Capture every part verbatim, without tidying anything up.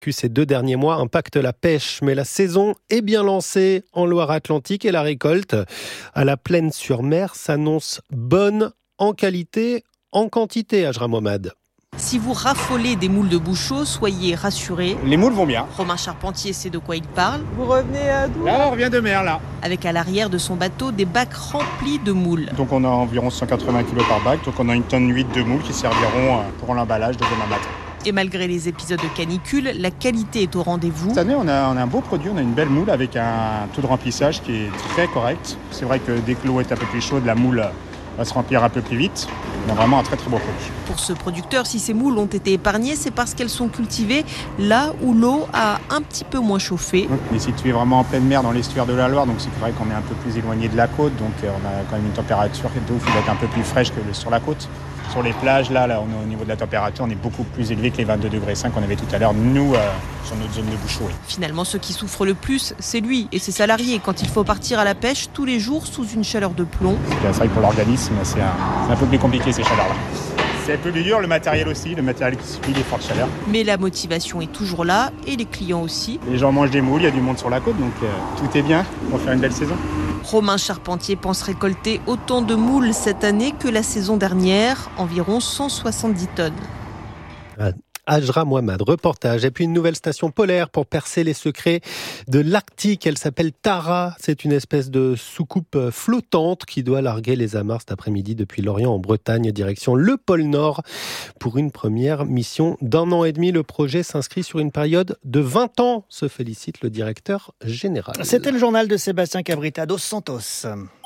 que ces deux derniers mois impactent la pêche. Mais la saison est bien lancée en Loire-Atlantique et la récolte à la Plaine-sur-Mer s'annonce bonne en qualité, en quantité, Ajra Mohamed. Si vous raffolez des moules de Bouchot, soyez rassurés. Les moules vont bien. Romain Charpentier sait de quoi il parle. Vous revenez à d'où? Là, on revient de mer, là. Avec à l'arrière de son bateau des bacs remplis de moules. Donc on a environ cent quatre-vingts kilos par bac. Donc on a une tonne huit de moules qui serviront pour l'emballage de demain matin. Et malgré les épisodes de canicule, la qualité est au rendez-vous. Cette année, on a, on a un beau produit. On a une belle moule avec un taux de remplissage qui est très correct. C'est vrai que dès que l'eau est un peu plus chaude, la moule va se remplir un peu plus vite. On a vraiment un très très beau produit. Pour ce producteur, si ces moules ont été épargnées, c'est parce qu'elles sont cultivées là où l'eau a un petit peu moins chauffé. Donc, on est situé vraiment en pleine mer dans l'estuaire de la Loire, donc c'est vrai qu'on est un peu plus éloigné de la côte, donc on a quand même une température d'eau qui va être un peu plus fraîche que sur la côte. Sur les plages, là, là, on est au niveau de la température, on est beaucoup plus élevé que les vingt-deux degrés cinq qu'on avait tout à l'heure, nous, euh, sur notre zone de Bouchot. Oui. Finalement, ce qui souffre le plus, c'est lui et ses salariés quand il faut partir à la pêche tous les jours sous une chaleur de plomb. C'est vrai que pour l'organisme, c'est un, c'est un peu plus compliqué ces chaleurs-là. C'est un peu plus dur, le matériel aussi, le matériel qui subit les fortes chaleurs. Mais la motivation est toujours là et les clients aussi. Les gens mangent des moules, il y a du monde sur la côte, donc euh, tout est bien pour faire une belle saison. Romain Charpentier pense récolter autant de moules cette année que la saison dernière, environ cent soixante-dix tonnes. Ajra Mohamed, reportage. Et puis une nouvelle station polaire pour percer les secrets de l'Arctique. Elle s'appelle Tara. C'est une espèce de soucoupe flottante qui doit larguer les amarres cet après-midi depuis l'Orient en Bretagne, direction le pôle Nord. Pour une première mission d'un an et demi, le projet s'inscrit sur une période de vingt ans, se félicite le directeur général. C'était le journal de Sébastien Cabrita dos Santos.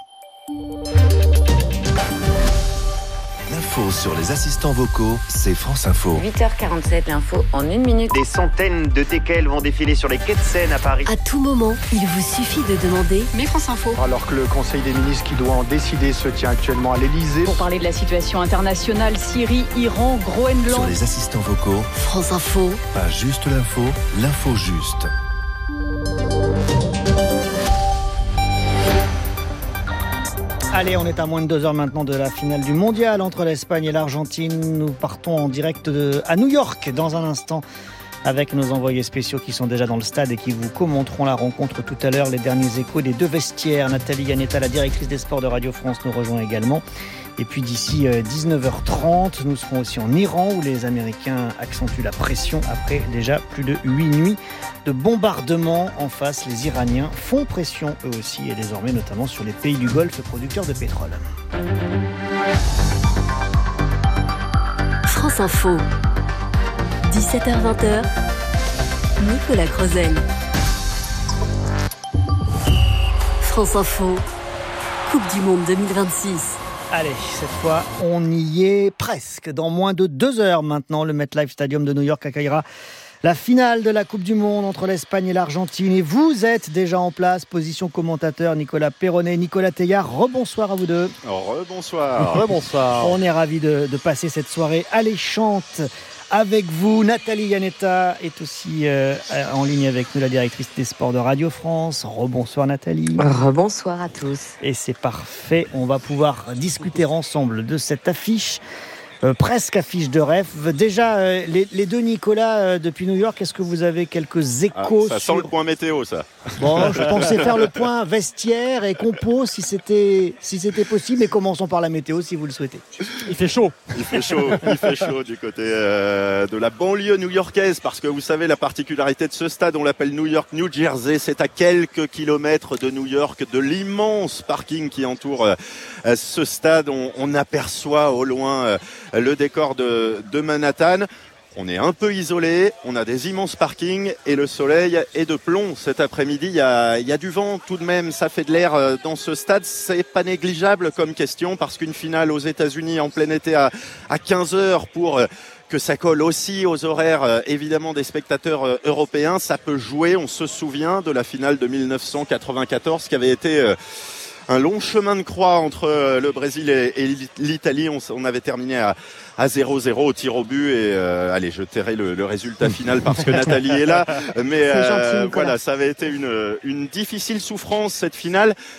L'info sur les assistants vocaux, c'est France Info. huit heures quarante-sept, l'info en une minute. Des centaines de teckels vont défiler sur les quais de Seine à Paris. À tout moment, il vous suffit de demander « Mais France Info ». Alors que le Conseil des ministres qui doit en décider se tient actuellement à l'Elysée. Pour parler de la situation internationale, Syrie, Iran, Groenland. Sur les assistants vocaux, France Info. Pas juste l'info, l'info juste. Allez, on est à moins de deux heures maintenant de la finale du mondial entre l'Espagne et l'Argentine. Nous partons en direct de, à New York dans un instant avec nos envoyés spéciaux qui sont déjà dans le stade et qui vous commenteront la rencontre tout à l'heure. Les derniers échos des deux vestiaires. Nathalie Yanetta, la directrice des sports de Radio France, nous rejoint également. Et puis d'ici dix-neuf heures trente, nous serons aussi en Iran où les Américains accentuent la pression après déjà plus de huit nuits de bombardements. En face, les Iraniens font pression eux aussi et désormais notamment sur les pays du Golfe producteurs de pétrole. France Info, dix-sept heures vingt, Nicolas Crozel. France Info, Coupe du Monde deux mille vingt-six. Allez, cette fois, on y est presque. Dans moins de deux heures maintenant, le MetLife Stadium de New York accueillera la finale de la Coupe du Monde entre l'Espagne et l'Argentine. Et vous êtes déjà en place, position commentateur Nicolas Perronnet, Nicolas Teilhard. Rebonsoir à vous deux. Rebonsoir. Rebonsoir. On est ravis de, de passer cette soirée alléchante avec vous. Nathalie Yanetta est aussi euh, en ligne avec nous, la directrice des sports de Radio France. Rebonsoir Nathalie. Rebonsoir à tous. Et c'est parfait, on va pouvoir discuter ensemble de cette affiche, euh, presque affiche de rêve. Déjà, euh, les, les deux Nicolas, euh, depuis New York, est-ce que vous avez quelques échos? Ah, ça sur... sent le point météo, ça. Bon, je pensais faire le point vestiaire et compo si c'était, si c'était possible, mais commençons par la météo si vous le souhaitez. Il fait chaud. Il fait chaud, il fait chaud du côté euh, de la banlieue new-yorkaise, parce que vous savez, la particularité de ce stade, on l'appelle New York, New Jersey, c'est à quelques kilomètres de New York, de l'immense parking qui entoure euh, ce stade. On, on aperçoit au loin euh, le décor de, de Manhattan. On est un peu isolé, on a des immenses parkings et le soleil est de plomb cet après-midi. Il y a, il y a du vent tout de même, ça fait de l'air dans ce stade. C'est pas négligeable comme question parce qu'une finale aux États-Unis en plein été à, à quinze heures pour que ça colle aussi aux horaires évidemment des spectateurs européens, ça peut jouer. On se souvient de la finale de dix-neuf cent quatre-vingt-quatorze qui avait été un long chemin de croix entre le Brésil et, et l'Italie. On, on avait terminé à, à zéro zéro au tir au but et euh, allez, je tairai le, le résultat final parce que Nathalie est là. Mais C'est euh, gentil, voilà, ça avait été une, une difficile souffrance cette finale.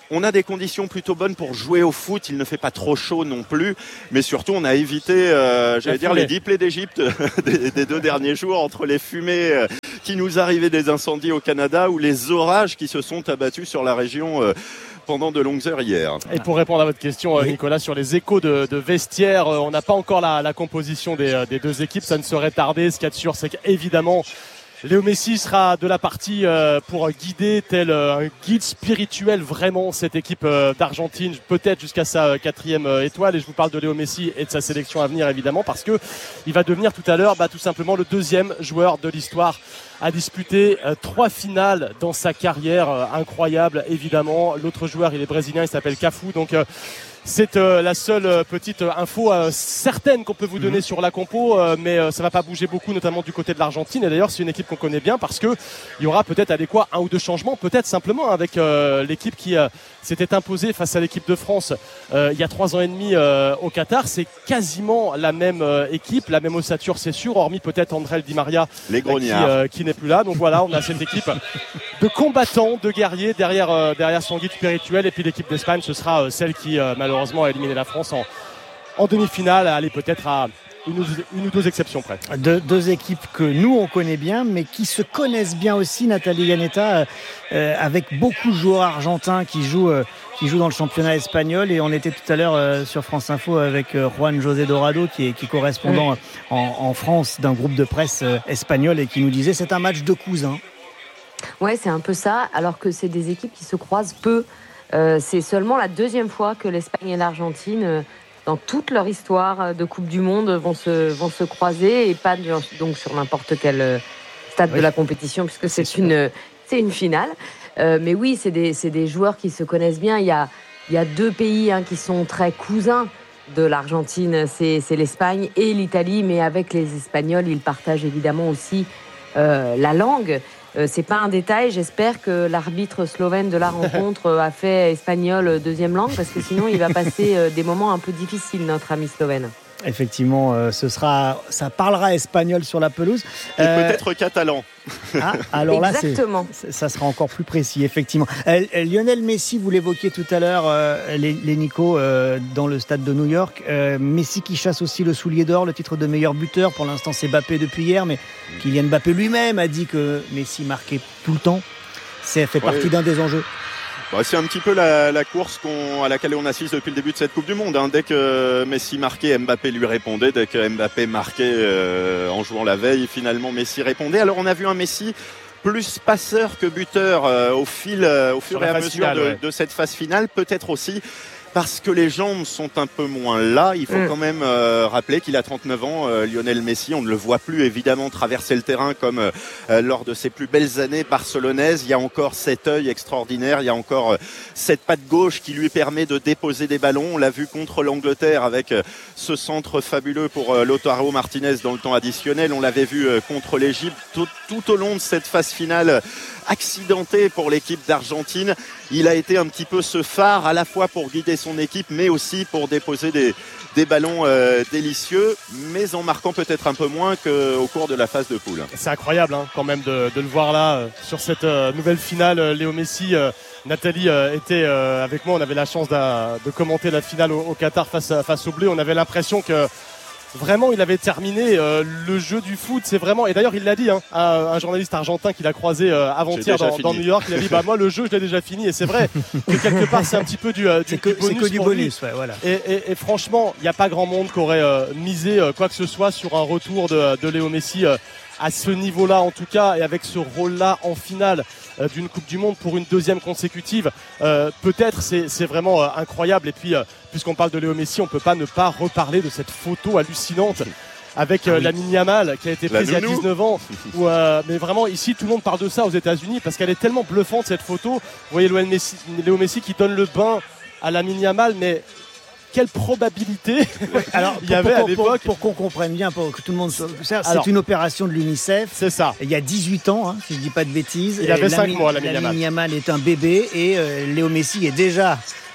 On a des conditions plutôt bonnes pour jouer au foot. Il ne fait pas trop chaud non plus. Mais surtout, on a évité, euh, j'allais dire, les dix plaies d'Égypte des, des deux derniers jours entre les fumées euh, qui nous arrivaient des incendies au Canada ou les orages qui se sont abattus sur la région euh, pendant de longues heures hier. Et pour répondre à votre question, oui. Nicolas, sur les échos de, de vestiaire, on n'a pas encore la, la composition des, des deux équipes. Ça ne saurait tarder. Ce qu'il y a de sûr, c'est qu'évidemment, Léo Messi sera de la partie euh, pour guider tel euh, un guide spirituel vraiment cette équipe euh, d'Argentine, peut-être jusqu'à sa euh, quatrième euh, étoile. Et je vous parle de Léo Messi et de sa sélection à venir évidemment parce que il va devenir tout à l'heure bah, tout simplement le deuxième joueur de l'histoire à disputer euh, trois finales dans sa carrière. Euh, incroyable évidemment. L'autre joueur il est brésilien, il s'appelle Cafu. Donc euh, c'est euh, la seule euh, petite euh, info euh, certaine qu'on peut vous donner mmh. sur la compo, euh, mais euh, ça va pas bouger beaucoup, notamment du côté de l'Argentine. Et d'ailleurs, c'est une équipe qu'on connaît bien parce que il y aura peut-être adéquat un ou deux changements, peut-être simplement avec euh, l'équipe qui euh, s'était imposée face à l'équipe de France euh, il y a trois ans et demi euh, au Qatar. C'est quasiment la même euh, équipe, la même ossature, c'est sûr, hormis peut-être André Di Maria Les euh, qui, euh, qui n'est plus là. Donc voilà, on a cette équipe de combattants, de guerriers derrière euh, derrière son guide spirituel. Et puis l'équipe d'Espagne, ce sera euh, celle qui euh, malheureusement a éliminé la France en, en demi-finale. Aller peut-être à une ou, une ou deux exceptions près. De, deux équipes que nous on connaît bien, mais qui se connaissent bien aussi, Nathalie Ganetta, euh, avec beaucoup de joueurs argentins qui jouent, euh, qui jouent dans le championnat espagnol. Et on était tout à l'heure euh, sur France Info avec euh, Juan José Dorado, qui est, qui est correspondant oui. en, en France d'un groupe de presse euh, espagnol, et qui nous disait c'est un match de cousins. Ouais, c'est un peu ça, alors que c'est des équipes qui se croisent peu. Euh, c'est seulement la deuxième fois que l'Espagne et l'Argentine, euh, dans toute leur histoire de Coupe du Monde, vont se, vont se croiser, et pas de, donc sur n'importe quel stade oui. de la compétition, puisque c'est, c'est, une, c'est une finale. Euh, mais oui, c'est des, c'est des joueurs qui se connaissent bien. Il y a, il y a deux pays hein, qui sont très cousins de l'Argentine, c'est, c'est l'Espagne et l'Italie, mais avec les Espagnols, ils partagent évidemment aussi euh, la langue. Euh, c'est pas un détail, j'espère que l'arbitre slovène de la rencontre euh, a fait espagnol deuxième langue, parce que sinon il va passer euh, des moments un peu difficiles, notre ami slovène. Effectivement, euh, ce sera, ça parlera espagnol sur la pelouse. Et euh, peut-être catalan. Ah, alors là, exactement. C'est, ça sera encore plus précis, effectivement. Euh, Lionel Messi, vous l'évoquiez tout à l'heure, euh, les, les Nico, euh, dans le stade de New York. Euh, Messi qui chasse aussi le soulier d'or, le titre de meilleur buteur. Pour l'instant, c'est Mbappé depuis hier, mais Kylian Mbappé lui-même a dit que Messi marquait tout le temps. Ça fait partie oui. d'un des enjeux. Bah, c'est un petit peu la, la course qu'on, à laquelle on assiste depuis le début de cette Coupe du Monde. Hein. Dès que Messi marquait, Mbappé lui répondait. Dès que Mbappé marquait euh, en jouant la veille, finalement Messi répondait. Alors on a vu un Messi plus passeur que buteur euh, au fil, euh, au fur et à mesure finale, de, ouais. de cette phase finale. Peut-être aussi parce que les jambes sont un peu moins là. Il faut mmh. quand même euh, rappeler qu'il a trente-neuf ans, euh, Lionel Messi. On ne le voit plus évidemment traverser le terrain comme euh, lors de ses plus belles années barcelonaises. Il y a encore cet œil extraordinaire. Il y a encore euh, cette patte gauche qui lui permet de déposer des ballons. On l'a vu contre l'Angleterre avec euh, ce centre fabuleux pour euh, Lautaro Martinez dans le temps additionnel. On l'avait vu euh, contre l'Égypte tout, tout au long de cette phase finale accidenté pour l'équipe d'Argentine. Il a été un petit peu ce phare à la fois pour guider son équipe, mais aussi pour déposer des, des ballons euh, délicieux, mais en marquant peut-être un peu moins qu'au cours de la phase de poule. C'est incroyable hein, quand même de, de le voir là euh, sur cette euh, nouvelle finale. Euh, Léo Messi, euh, Nathalie euh, était euh, avec moi, on avait la chance de commenter la finale au, au Qatar face, à, face au Bleu. On avait l'impression que vraiment, il avait terminé euh, le jeu du foot. C'est vraiment, et d'ailleurs, il l'a dit, hein, à un journaliste argentin qu'il a croisé euh, avant-hier dans, dans New York. Il a dit, bah moi, le jeu, je l'ai déjà fini. Et c'est vrai que quelque part, c'est un petit peu du, euh, du, c'est que, du bonus. C'est que du bonus, ouais, voilà. Et, et, et franchement, il n'y a pas grand monde qui aurait euh, misé euh, quoi que ce soit sur un retour de, de Léo Messi. Euh, à ce niveau-là en tout cas, et avec ce rôle-là en finale euh, d'une Coupe du Monde pour une deuxième consécutive, euh, peut-être c'est, c'est vraiment euh, incroyable. Et puis, euh, puisqu'on parle de Léo Messi, on ne peut pas ne pas reparler de cette photo hallucinante avec euh, ah oui. Lamine Yamal qui a été prise il y a dix-neuf ans. Où, euh, mais vraiment, ici, tout le monde parle de ça aux États-Unis parce qu'elle est tellement bluffante cette photo. Vous voyez Léo Messi, Léo Messi qui donne le bain à Lamine Yamal, mais quelle probabilité alors, il y avait pour, à l'époque pour, pour qu'on comprenne bien, pour que tout le monde soit... C'est alors, une opération de l'UNICEF. C'est ça. Il y a dix-huit ans, hein, si je ne dis pas de bêtises. Il avait cinq mois, Lamine Yamal. Lamine Yamal est un bébé et euh, Léo Messi est déjà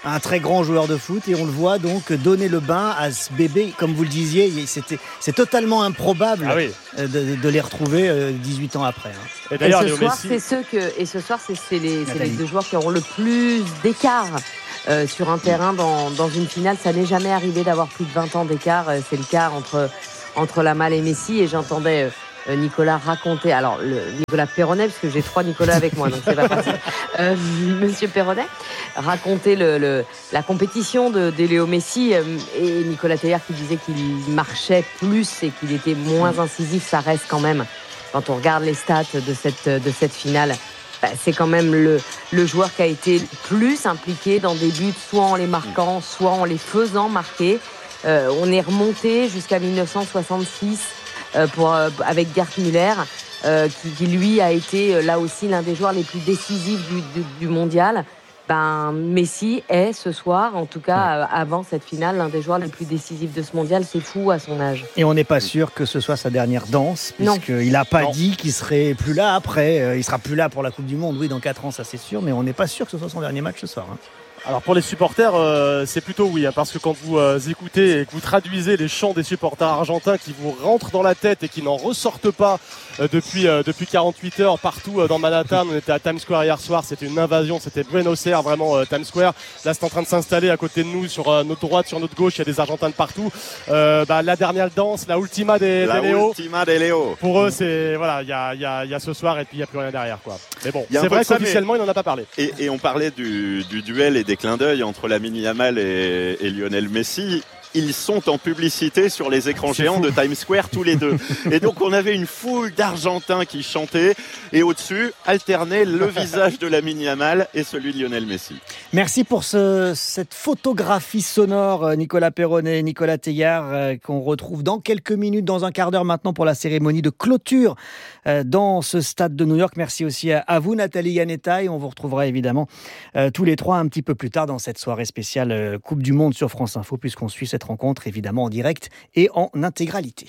un très grand joueur de foot, et on le voit donc donner le bain à ce bébé, comme vous le disiez, c'était, c'est totalement improbable ah oui. de, de les retrouver dix-huit ans après. Hein. Et, d'ailleurs, et ce soir, Messi... c'est ceux que, et ce soir, c'est, c'est, les, c'est les deux joueurs qui auront le plus d'écart euh, sur un terrain dans, dans une finale. Ça n'est jamais arrivé d'avoir plus de vingt ans d'écart. C'est le cas entre, entre Lamal et Messi, et j'entendais... Euh, Nicolas raconter, alors le, Nicolas Perronnet, parce que j'ai trois Nicolas avec moi, donc c'est pas facile. Euh, Monsieur Perronnet raconter le, le, la compétition de, de Léo Messi euh, et Nicolas Teilhard qui disait qu'il marchait plus et qu'il était moins incisif. Ça reste quand même, quand on regarde les stats de cette, de cette finale, bah, c'est quand même le, le joueur qui a été le plus impliqué dans des buts, soit en les marquant, soit en les faisant marquer. Euh, on est remonté jusqu'à dix-neuf cent soixante-six. Pour, euh, avec Gerd Müller, euh, qui, qui lui a été euh, là aussi l'un des joueurs les plus décisifs du, du, du mondial. Ben, Messi est ce soir, en tout cas euh, avant cette finale, l'un des joueurs les plus décisifs de ce mondial. C'est fou à son âge. Et on n'est pas sûr que ce soit sa dernière danse, puisqu'il n'a pas non. dit qu'il serait plus là après. Euh, il sera plus là pour la Coupe du Monde, oui, dans quatre ans, ça c'est sûr, mais on n'est pas sûr que ce soit son dernier match ce soir. Hein. Alors pour les supporters, euh, c'est plutôt oui, hein, parce que quand vous euh, écoutez et que vous traduisez les chants des supporters argentins qui vous rentrent dans la tête et qui n'en ressortent pas euh, depuis euh, depuis quarante-huit heures partout euh, dans Manhattan. On était à Times Square hier soir, c'était une invasion, c'était Buenos Aires vraiment euh, Times Square. Là c'est en train de s'installer à côté de nous, sur euh, notre droite, sur notre gauche, il y a des Argentins de partout. Euh, bah, la dernière danse, la ultima des la Léo. ultima des Léo. Pour eux c'est voilà, il y a il y a il y a ce soir et puis il y a plus rien derrière quoi. Mais bon, c'est vrai qu'officiellement mais... il n'en a pas parlé. Et, et on parlait du, du duel et des clins d'œil entre Lamine Yamal et, et Lionel Messi. Ils sont en publicité sur les écrans C'est géants fou. de Times Square tous les deux. Et donc on avait une foule d'Argentins qui chantaient et au-dessus alternaient le visage de Lamine Yamal et celui de Lionel Messi. Merci pour ce, cette photographie sonore, Nicolas Perronnet, Nicolas Teilhard, euh, qu'on retrouve dans quelques minutes, dans un quart d'heure maintenant pour la cérémonie de clôture euh, dans ce stade de New York. Merci aussi à, à vous Nathalie Yanetta, et on vous retrouvera évidemment euh, tous les trois un petit peu plus tard dans cette soirée spéciale euh, Coupe du Monde sur France Info, puisqu'on suit cette rencontre évidemment en direct et en intégralité.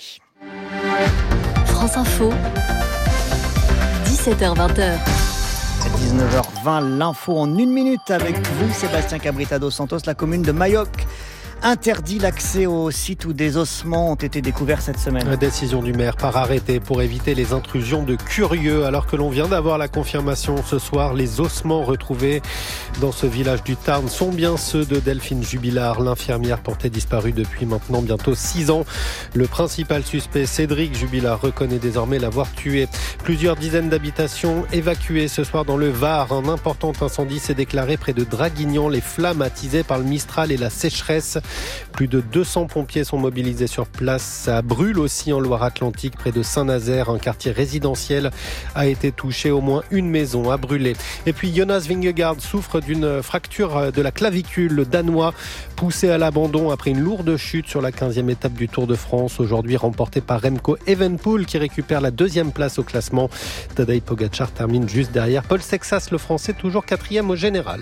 France Info, dix-sept heures vingt. dix-neuf heures vingt, l'info en une minute avec vous, Sébastien Cabrita dos Santos. La commune de Majorque interdit l'accès au site où des ossements ont été découverts cette semaine. La décision du maire par arrêté pour éviter les intrusions de curieux, alors que l'on vient d'avoir la confirmation ce soir. Les ossements retrouvés dans ce village du Tarn sont bien ceux de Delphine Jubilard, l'infirmière portée disparue depuis maintenant bientôt six ans. Le principal suspect, Cédric Jubilard, reconnaît désormais l'avoir tué. Plusieurs dizaines d'habitations évacuées ce soir dans le Var. Un important incendie s'est déclaré près de Draguignan. Les flammes attisées par le Mistral et la sécheresse. Plus de deux cents pompiers sont mobilisés sur place. Ça brûle aussi en Loire-Atlantique, près de Saint-Nazaire. Un quartier résidentiel a été touché. Au moins une maison a brûlé. Et puis Jonas Vingegaard souffre d'une fracture de la clavicule. Le Danois, poussé à l'abandon après une lourde chute sur la quinzième étape du Tour de France, aujourd'hui remportée par Remco Evenepoel, qui récupère la deuxième place au classement. Tadej Pogacar termine juste derrière Paul Sexas, le Français, toujours quatrième au général.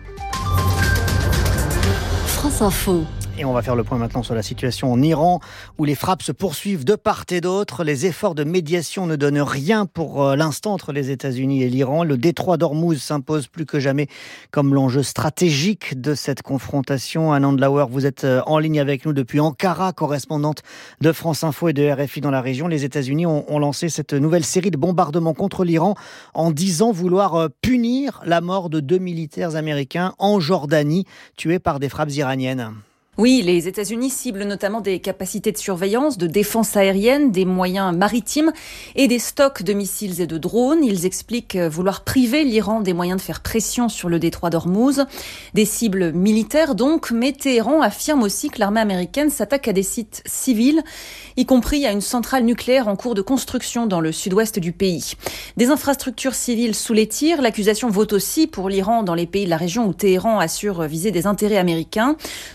France Info. Et on va faire le point maintenant sur la situation en Iran, où les frappes se poursuivent de part et d'autre. Les efforts de médiation ne donnent rien pour l'instant entre les États-Unis et l'Iran. Le détroit d'Ormuz s'impose plus que jamais comme l'enjeu stratégique de cette confrontation. Anand Lauer, vous êtes en ligne avec nous depuis Ankara, correspondante de France Info et de R F I dans la région. Les États-Unis ont, ont lancé cette nouvelle série de bombardements contre l'Iran en disant vouloir punir la mort de deux militaires américains en Jordanie, tués par des frappes iraniennes. Oui, les États-Unis ciblent notamment des capacités de surveillance, de défense aérienne, des moyens maritimes et des stocks de missiles et de drones. Ils expliquent vouloir priver l'Iran des moyens de faire pression sur le détroit d'Ormuz. Des cibles militaires donc, mais Téhéran affirme aussi que l'armée américaine s'attaque à des sites civils, y compris à une centrale nucléaire en cours de construction dans le sud-ouest du pays. Des infrastructures civiles sous les tirs, l'accusation vaut aussi pour l'Iran dans les pays de la région où Téhéran assure viser des intérêts américains. Selon les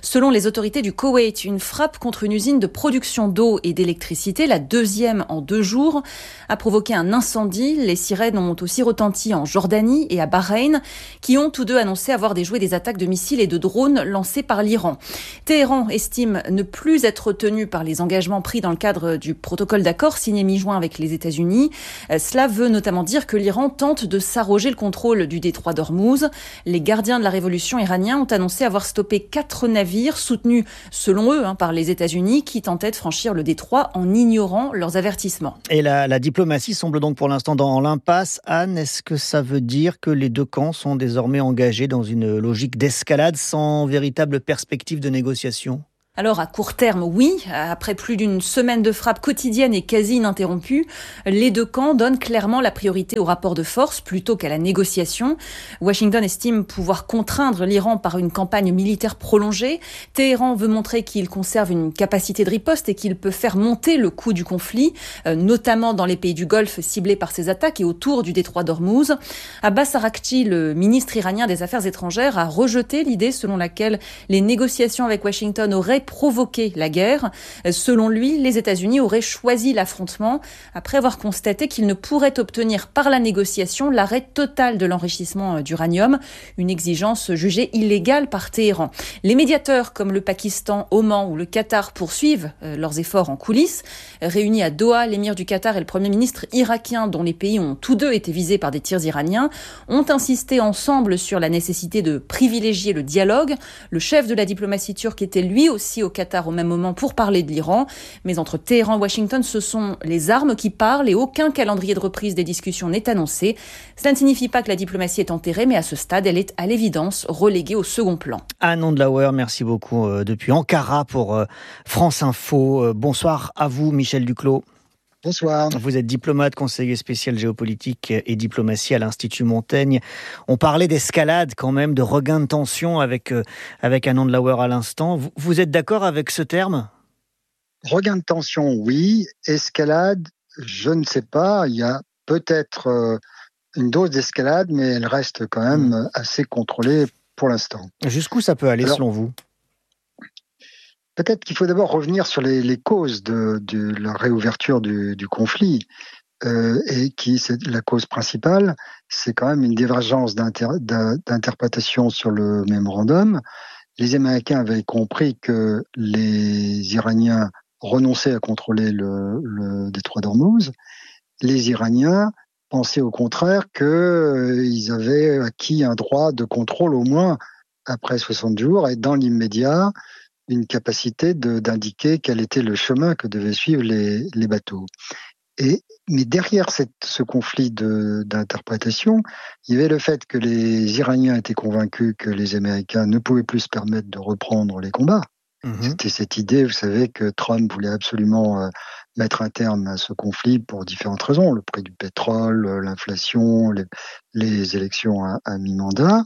les autorités du Koweït. Une frappe contre une usine de production d'eau et d'électricité, la deuxième en deux jours, a provoqué un incendie. Les sirènes ont aussi retenti en Jordanie et à Bahreïn, qui ont tous deux annoncé avoir déjoué des attaques de missiles et de drones lancés par l'Iran. Téhéran estime ne plus être tenu par les engagements pris dans le cadre du protocole d'accord signé mi-juin avec les États-Unis. Cela veut notamment dire que l'Iran tente de s'arroger le contrôle du détroit d'Ormuz. Les gardiens de la révolution iraniens ont annoncé avoir stoppé quatre navires soutenus, selon eux, hein, par les États-Unis, qui tentaient de franchir le détroit en ignorant leurs avertissements. Et la, la diplomatie semble donc pour l'instant dans l'impasse. Anne, est-ce que ça veut dire que les deux camps sont désormais engagés dans une logique d'escalade sans véritable perspective de négociation ? Alors à court terme, oui. Après plus d'une semaine de frappes quotidiennes et quasi ininterrompues, les deux camps donnent clairement la priorité au rapport de force plutôt qu'à la négociation. Washington estime pouvoir contraindre l'Iran par une campagne militaire prolongée. Téhéran veut montrer qu'il conserve une capacité de riposte et qu'il peut faire monter le coût du conflit, notamment dans les pays du Golfe ciblés par ces attaques et autour du détroit d'Ormuz. Abbas Araghchi, le ministre iranien des Affaires étrangères, a rejeté l'idée selon laquelle les négociations avec Washington auraient provoquer la guerre. Selon lui, les États-Unis auraient choisi l'affrontement après avoir constaté qu'ils ne pourraient obtenir par la négociation l'arrêt total de l'enrichissement d'uranium, une exigence jugée illégale par Téhéran. Les médiateurs comme le Pakistan, Oman ou le Qatar poursuivent leurs efforts en coulisses. Réunis à Doha, l'émir du Qatar et le premier ministre irakien, dont les pays ont tous deux été visés par des tirs iraniens, ont insisté ensemble sur la nécessité de privilégier le dialogue. Le chef de la diplomatie turque était lui aussi au Qatar au même moment pour parler de l'Iran. Mais entre Téhéran et Washington, ce sont les armes qui parlent et aucun calendrier de reprise des discussions n'est annoncé. Cela ne signifie pas que la diplomatie est enterrée, mais à ce stade, elle est à l'évidence reléguée au second plan. Anne Ondlauer, merci beaucoup euh, depuis Ankara pour euh, France Info. Euh, bonsoir à vous, Michel Duclos. Bonsoir. Vous êtes diplomate, conseiller spécial géopolitique et diplomatie à l'Institut Montaigne. On parlait d'escalade quand même, de regain de tension avec, euh, avec Anne Ondlauer à l'instant. Vous, vous êtes d'accord avec ce terme ? Regain de tension, oui. Escalade, je ne sais pas. Il y a peut-être euh, une dose d'escalade, mais elle reste quand même mmh. assez contrôlée pour l'instant. Jusqu'où ça peut aller Alors, selon vous ? Peut-être qu'il faut d'abord revenir sur les, les causes de, de la réouverture du, du conflit. Euh, et qui, c'est la cause principale, c'est quand même une divergence d'inter, d'interprétation sur le mémorandum. Les Américains avaient compris que les Iraniens renonçaient à contrôler le, le détroit d'Ormuz. Les Iraniens pensaient au contraire qu'ils euh, avaient acquis un droit de contrôle au moins après soixante jours et dans l'immédiat, une capacité de, d'indiquer quel était le chemin que devaient suivre les, les bateaux. Et, mais derrière cette, ce conflit de, d'interprétation, il y avait le fait que les Iraniens étaient convaincus que les Américains ne pouvaient plus se permettre de reprendre les combats. Mmh. C'était cette idée, vous savez, que Trump voulait absolument euh, mettre un terme à ce conflit pour différentes raisons. Le prix du pétrole, l'inflation, les, les élections à, à mi-mandat.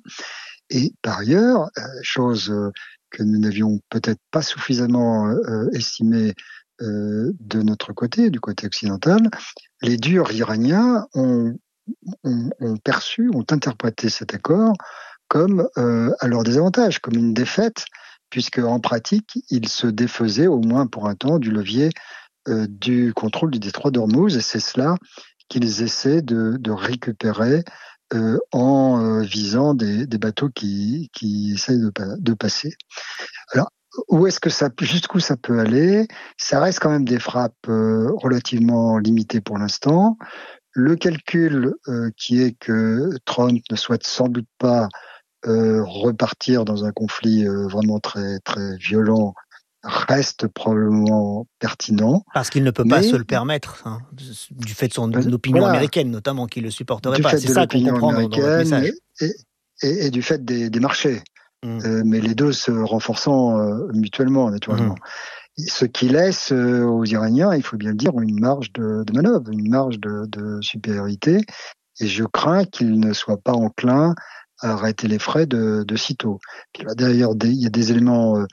Et par ailleurs, euh, chose... Euh, que nous n'avions peut-être pas suffisamment euh, estimé euh, de notre côté, du côté occidental, les durs iraniens ont, ont, ont perçu, ont interprété cet accord comme euh, à leur désavantage, comme une défaite, puisque en pratique, ils se défaisaient au moins pour un temps du levier euh, du contrôle du détroit d'Ormuz, et c'est cela qu'ils essaient de, de récupérer Euh, en euh, visant des, des bateaux qui, qui essayent de, de passer. Alors, où est-ce que ça, jusqu'où ça peut aller ? Ça reste quand même des frappes euh, relativement limitées pour l'instant. Le calcul euh, qui est que Trump ne souhaite sans doute pas euh, repartir dans un conflit euh, vraiment très très violent reste probablement pertinent. Parce qu'il ne peut pas se le permettre, hein, du fait de son euh, opinion voilà. américaine, notamment, qu'il ne le supporterait du pas. Fait C'est de ça qu'on comprend dans, dans votre message. Et, et, et du fait des, des marchés. Mmh. Euh, mais les deux se renforçant euh, mutuellement, naturellement. Mmh. Ce qui laisse euh, aux Iraniens, il faut bien le dire, une marge de, de manœuvre, une marge de, de supériorité. Et je crains qu'ils ne soient pas enclins à arrêter les frais de, de sitôt. Puis là, d'ailleurs, des, il y a des éléments... Euh,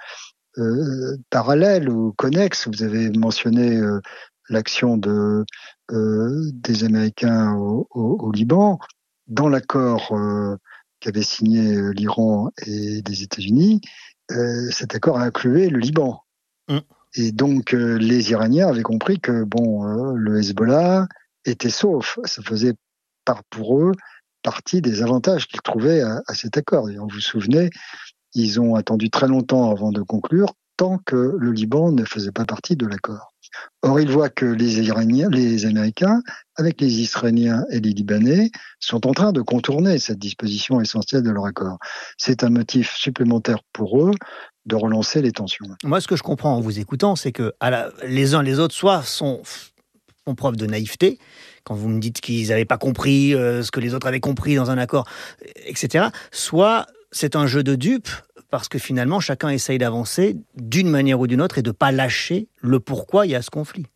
Euh, parallèle ou connexe. Vous avez mentionné euh, l'action de, euh, des Américains au, au, au Liban. Dans l'accord euh, qu'avaient signé l'Iran et les États-Unis, euh, cet accord incluait le Liban. Mm. Et donc, euh, les Iraniens avaient compris que bon, euh, le Hezbollah était sauf. Ça faisait par, pour eux partie des avantages qu'ils trouvaient à, à cet accord. Et vous vous souvenez, ils ont attendu très longtemps avant de conclure, tant que le Liban ne faisait pas partie de l'accord. Or, ils voient que les Iraniens, les Américains, avec les Israéliens et les Libanais, sont en train de contourner cette disposition essentielle de leur accord. C'est un motif supplémentaire pour eux de relancer les tensions. Moi, ce que je comprends en vous écoutant, c'est que à la, les uns les autres, soit sont, font preuve de naïveté, quand vous me dites qu'ils n'avaient pas compris euh, ce que les autres avaient compris dans un accord, et cetera, soit c'est un jeu de dupes, parce que finalement, chacun essaye d'avancer d'une manière ou d'une autre et de ne pas lâcher le pourquoi il y a ce conflit.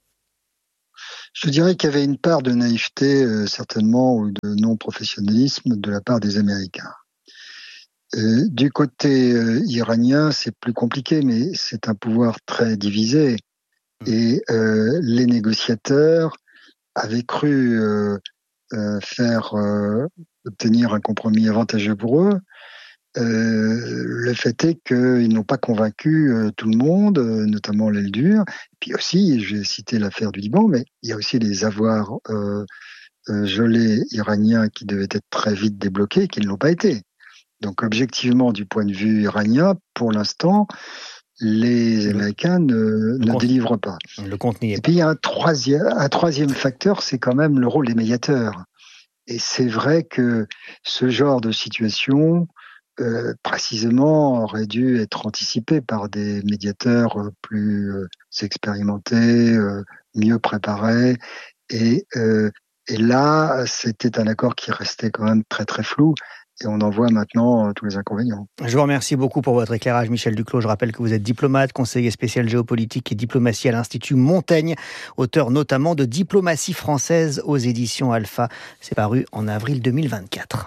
Je dirais qu'il y avait une part de naïveté, euh, certainement, ou de non-professionnalisme de la part des Américains. Euh, du côté euh, iranien, c'est plus compliqué, mais c'est un pouvoir très divisé. Et euh, les négociateurs avaient cru euh, euh, faire euh, obtenir un compromis avantageux pour eux. Euh, le fait est qu'ils n'ont pas convaincu euh, tout le monde, euh, notamment l'aile dure. Et puis aussi, je vais citer l'affaire du Liban, mais il y a aussi les avoirs euh, euh, gelés iraniens qui devaient être très vite débloqués, qui ne l'ont pas été. Donc objectivement, du point de vue iranien, pour l'instant, les Américains ne, ne délivrent pas. Le compte n'y est Et puis il y a un troisième, un troisième facteur, c'est quand même le rôle des médiateurs. Et c'est vrai que ce genre de situation, Euh, précisément, aurait dû être anticipé par des médiateurs euh, plus euh, expérimentés, euh, mieux préparés. Et, euh, et là, c'était un accord qui restait quand même très très flou. Et on en voit maintenant euh, tous les inconvénients. Je vous remercie beaucoup pour votre éclairage, Michel Duclos. Je rappelle que vous êtes diplomate, conseiller spécial géopolitique et diplomatie à l'Institut Montaigne, auteur notamment de Diplomatie française aux éditions Alpha. C'est paru en avril deux mille vingt-quatre.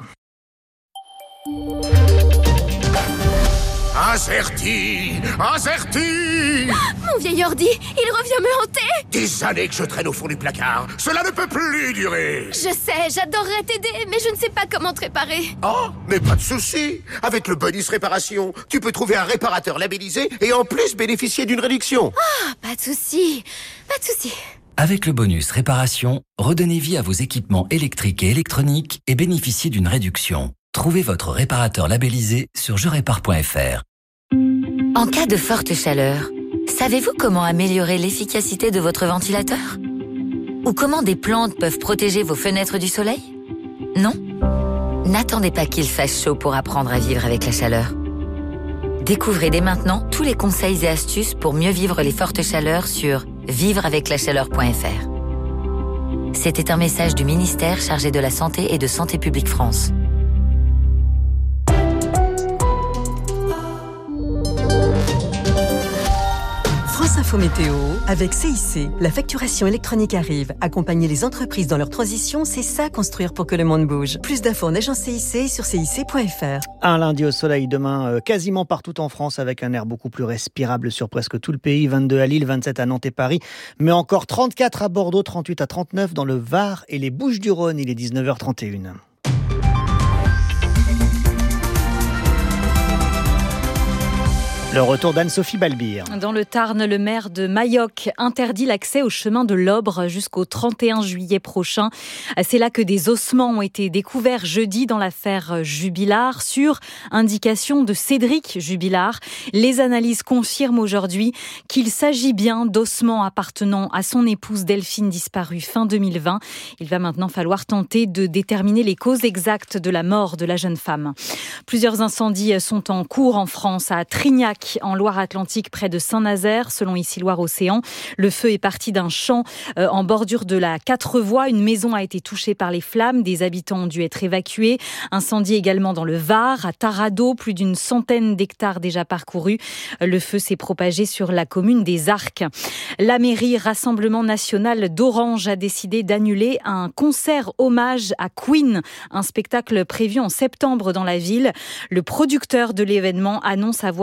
Azerty, Azerty. Mon vieil ordi, il revient me hanter. Des années que je traîne au fond du placard. Cela ne peut plus durer. Je sais, j'adorerais t'aider, mais je ne sais pas comment te réparer. Oh, mais pas de souci. Avec le bonus réparation, tu peux trouver un réparateur labellisé et en plus bénéficier d'une réduction. Ah, oh, pas de souci, pas de souci. Avec le bonus réparation, redonnez vie à vos équipements électriques et électroniques et bénéficiez d'une réduction. Trouvez votre réparateur labellisé sur je répare point f r. En cas de forte chaleur, savez-vous comment améliorer l'efficacité de votre ventilateur ? Ou comment des plantes peuvent protéger vos fenêtres du soleil ? Non ? N'attendez pas qu'il fasse chaud pour apprendre à vivre avec la chaleur. Découvrez dès maintenant tous les conseils et astuces pour mieux vivre les fortes chaleurs sur vivre avec la chaleur point f r. C'était un message du ministère chargé de la Santé et de Santé publique France. France Info Météo, avec C I C. La facturation électronique arrive. Accompagner les entreprises dans leur transition, c'est ça construire pour que le monde bouge. Plus d'infos en agence C I C sur C I C point F R. Un lundi au soleil demain, euh, quasiment partout en France, avec un air beaucoup plus respirable sur presque tout le pays. vingt-deux à Lille, vingt-sept à Nantes et Paris, mais encore trente-quatre à Bordeaux, trente-huit à trente-neuf dans le Var et les Bouches-du-Rhône. Il est dix-neuf heures trente et une. Le retour d'Anne-Sophie Balbir. Dans le Tarn, le maire de Mayoc interdit l'accès au chemin de l'Obre jusqu'au trente et un juillet prochain. C'est là que des ossements ont été découverts jeudi dans l'affaire Jubilard, sur indication de Cédric Jubilard. Les analyses confirment aujourd'hui qu'il s'agit bien d'ossements appartenant à son épouse Delphine, disparue fin deux mille vingt. Il va maintenant falloir tenter de déterminer les causes exactes de la mort de la jeune femme. Plusieurs incendies sont en cours en France, à Trignac, en Loire-Atlantique, près de Saint-Nazaire, selon ici Loire-Océan. Le feu est parti d'un champ euh, en bordure de la Quatre-Voies. Une maison a été touchée par les flammes. Des habitants ont dû être évacués. Incendie également dans le Var, à Tarado, plus d'une centaine d'hectares déjà parcourus. Le feu s'est propagé sur la commune des Arcs. La mairie Rassemblement National d'Orange a décidé d'annuler un concert hommage à Queen, un spectacle prévu en septembre dans la ville. Le producteur de l'événement annonce avoir déposé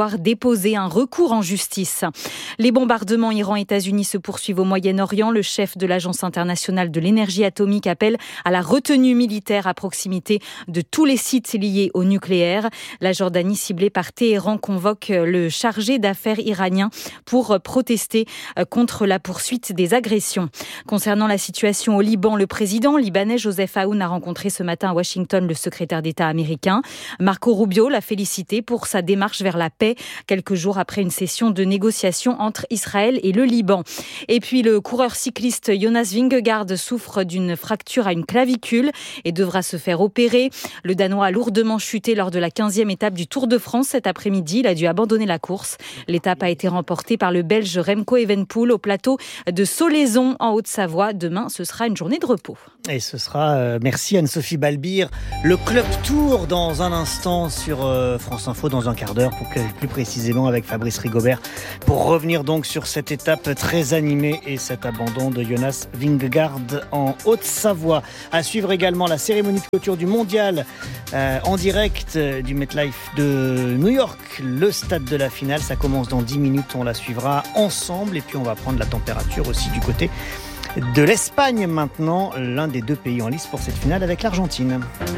déposé un recours en justice. Les bombardements Iran-États-Unis se poursuivent au Moyen-Orient. Le chef de l'Agence internationale de l'énergie atomique appelle à la retenue militaire à proximité de tous les sites liés au nucléaire. La Jordanie, ciblée par Téhéran, convoque le chargé d'affaires iranien pour protester contre la poursuite des agressions. Concernant la situation au Liban, le président libanais Joseph Aoun a rencontré ce matin à Washington le secrétaire d'État américain. Marco Rubio l'a félicité pour sa démarche vers la paix, quelques jours après une session de négociation entre Israël et le Liban. Et puis le coureur cycliste Jonas Vingegaard souffre d'une fracture à une clavicule et devra se faire opérer. Le Danois a lourdement chuté lors de la quinzième étape du Tour de France cet après-midi. Il a dû abandonner la course. L'étape a été remportée par le Belge Remco Evenepoel au plateau de Solaizon en Haute-Savoie. Demain, ce sera une journée de repos. Et ce sera, euh, merci Anne-Sophie Balbir, le Club Tour dans un instant sur euh, France Info, dans un quart d'heure, pour que, plus précisément avec Fabrice Rigobert, pour revenir donc sur cette étape très animée et cet abandon de Jonas Vingegaard en Haute-Savoie. À suivre également la cérémonie de clôture du Mondial euh, en direct euh, du MetLife de New York, le stade de la finale. Ça commence dans dix minutes, on la suivra ensemble et puis on va prendre la température aussi du côté de l'Espagne maintenant, l'un des deux pays en lice pour cette finale avec l'Argentine.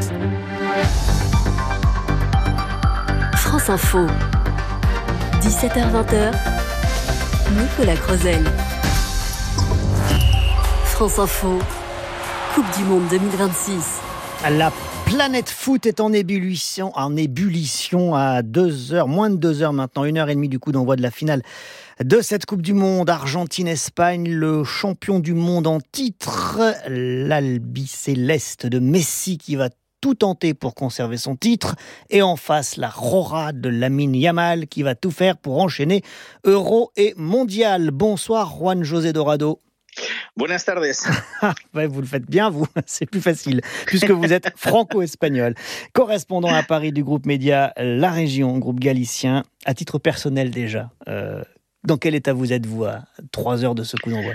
France Info, dix-sept heures vingt, Nicolas Crozel. France Info, Coupe du Monde deux mille vingt-six. La planète foot est en ébullition, en ébullition à deux heures, moins de deux heures maintenant, une heure et demie du coup d'envoi de la finale de cette Coupe du Monde. Argentine-Espagne, le champion du monde en titre, l'albicéleste de Messi qui va tout tenter pour conserver son titre, et en face la Rora de Lamine Yamal qui va tout faire pour enchaîner Euro et Mondial. Bonsoir Juan José Dorado. Buenas tardes. Ouais, vous le faites bien, vous. C'est plus facile, puisque vous êtes franco-espagnol. Correspondant à Paris du groupe Média La Région, groupe galicien. À titre personnel déjà, euh, dans quel état vous êtes-vous à trois heures de ce coup d'envoi?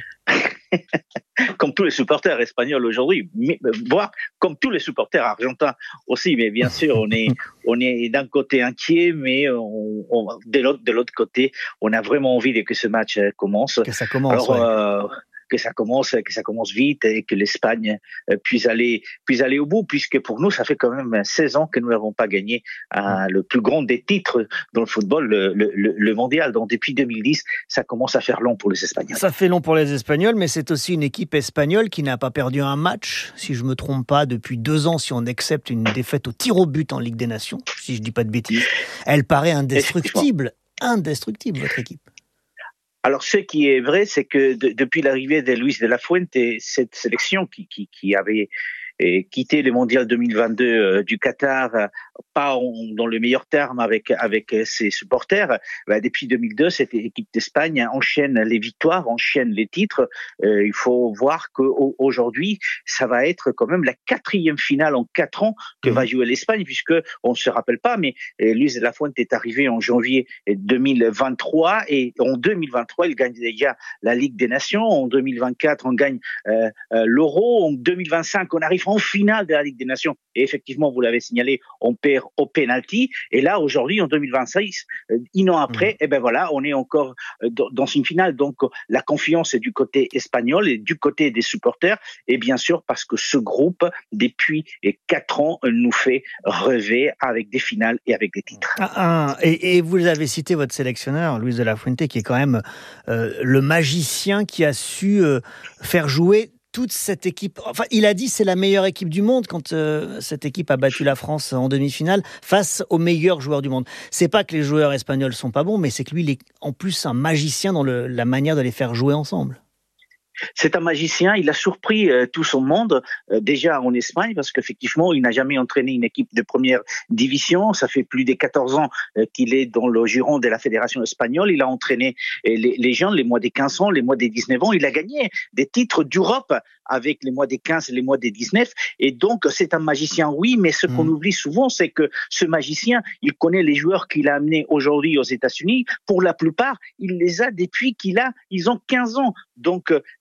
Comme tous les supporters espagnols aujourd'hui, mais, voire comme tous les supporters argentins aussi, mais bien sûr, on est, on est d'un côté inquiet, mais on, on, de, l'autre, de l'autre côté, on a vraiment envie que ce match commence. Que ça commence, Alors, ouais. euh, que ça commence, que ça commence vite et que l'Espagne puisse aller, puisse aller au bout, puisque pour nous, ça fait quand même seize ans que nous n'avons pas gagné euh, le plus grand des titres dans le football, le, le, le mondial. Donc depuis deux mille dix, ça commence à faire long pour les Espagnols. Ça fait long pour les Espagnols, mais c'est aussi une équipe espagnole qui n'a pas perdu un match, si je me trompe pas, depuis deux ans, si on accepte une défaite au tir au but en Ligue des Nations, si je dis pas de bêtises. Elle paraît indestructible, indestructible, votre équipe. Alors, ce qui est vrai, c'est que de, depuis l'arrivée de Luis de la Fuente, cette sélection qui, qui, qui avait et quitté le mondial deux mille vingt-deux euh, du Qatar, euh, pas en, dans le meilleur terme avec avec ses supporters. Bah, depuis deux mille deux, cette équipe d'Espagne enchaîne les victoires, enchaîne les titres. Euh, il faut voir qu'aujourd'hui, ça va être quand même la quatrième finale en quatre ans que mmh. va jouer l'Espagne, puisque on ne se rappelle pas, mais euh, Luis de la Fuente est arrivé en janvier deux mille vingt-trois et en deux mille vingt-trois, il gagne déjà la Ligue des Nations. En deux mille vingt-quatre, on gagne euh, euh, l'Euro. En deux mille vingt-cinq, on arrive en finale de la Ligue des Nations. Et effectivement, vous l'avez signalé, on perd au penalty. Et là, aujourd'hui, en deux mille vingt-six, euh, un an après, mmh. eh ben voilà, on est encore euh, dans une finale. Donc, la confiance est du côté espagnol et du côté des supporters. Et bien sûr, parce que ce groupe, depuis quatre ans, nous fait rêver avec des finales et avec des titres. Ah, ah, et, et vous avez cité votre sélectionneur, Luis de la Fuente, qui est quand même euh, le magicien qui a su euh, faire jouer toute cette équipe. Enfin, il a dit c'est la meilleure équipe du monde quand euh, cette équipe a battu la France en demi-finale face aux meilleurs joueurs du monde. C'est pas que les joueurs espagnols sont pas bons, mais c'est que lui, il est en plus un magicien dans le, la manière de les faire jouer ensemble. C'est un magicien, il a surpris euh, tout son monde, euh, déjà en Espagne, parce qu'effectivement, il n'a jamais entraîné une équipe de première division. Ça fait plus de quatorze ans euh, qu'il est dans le giron de la Fédération espagnole. Il a entraîné euh, les, les jeunes, les moins des quinze ans, les moins des dix-neuf ans. Il a gagné des titres d'Europe avec les mois des quinze et les mois des dix-neuf. Et donc, c'est un magicien, oui, mais ce mmh. qu'on oublie souvent, c'est que ce magicien, il connaît les joueurs qu'il a amenés aujourd'hui aux États-Unis. Pour la plupart, il les a depuis qu'il a, ils ont quinze ans. Donc,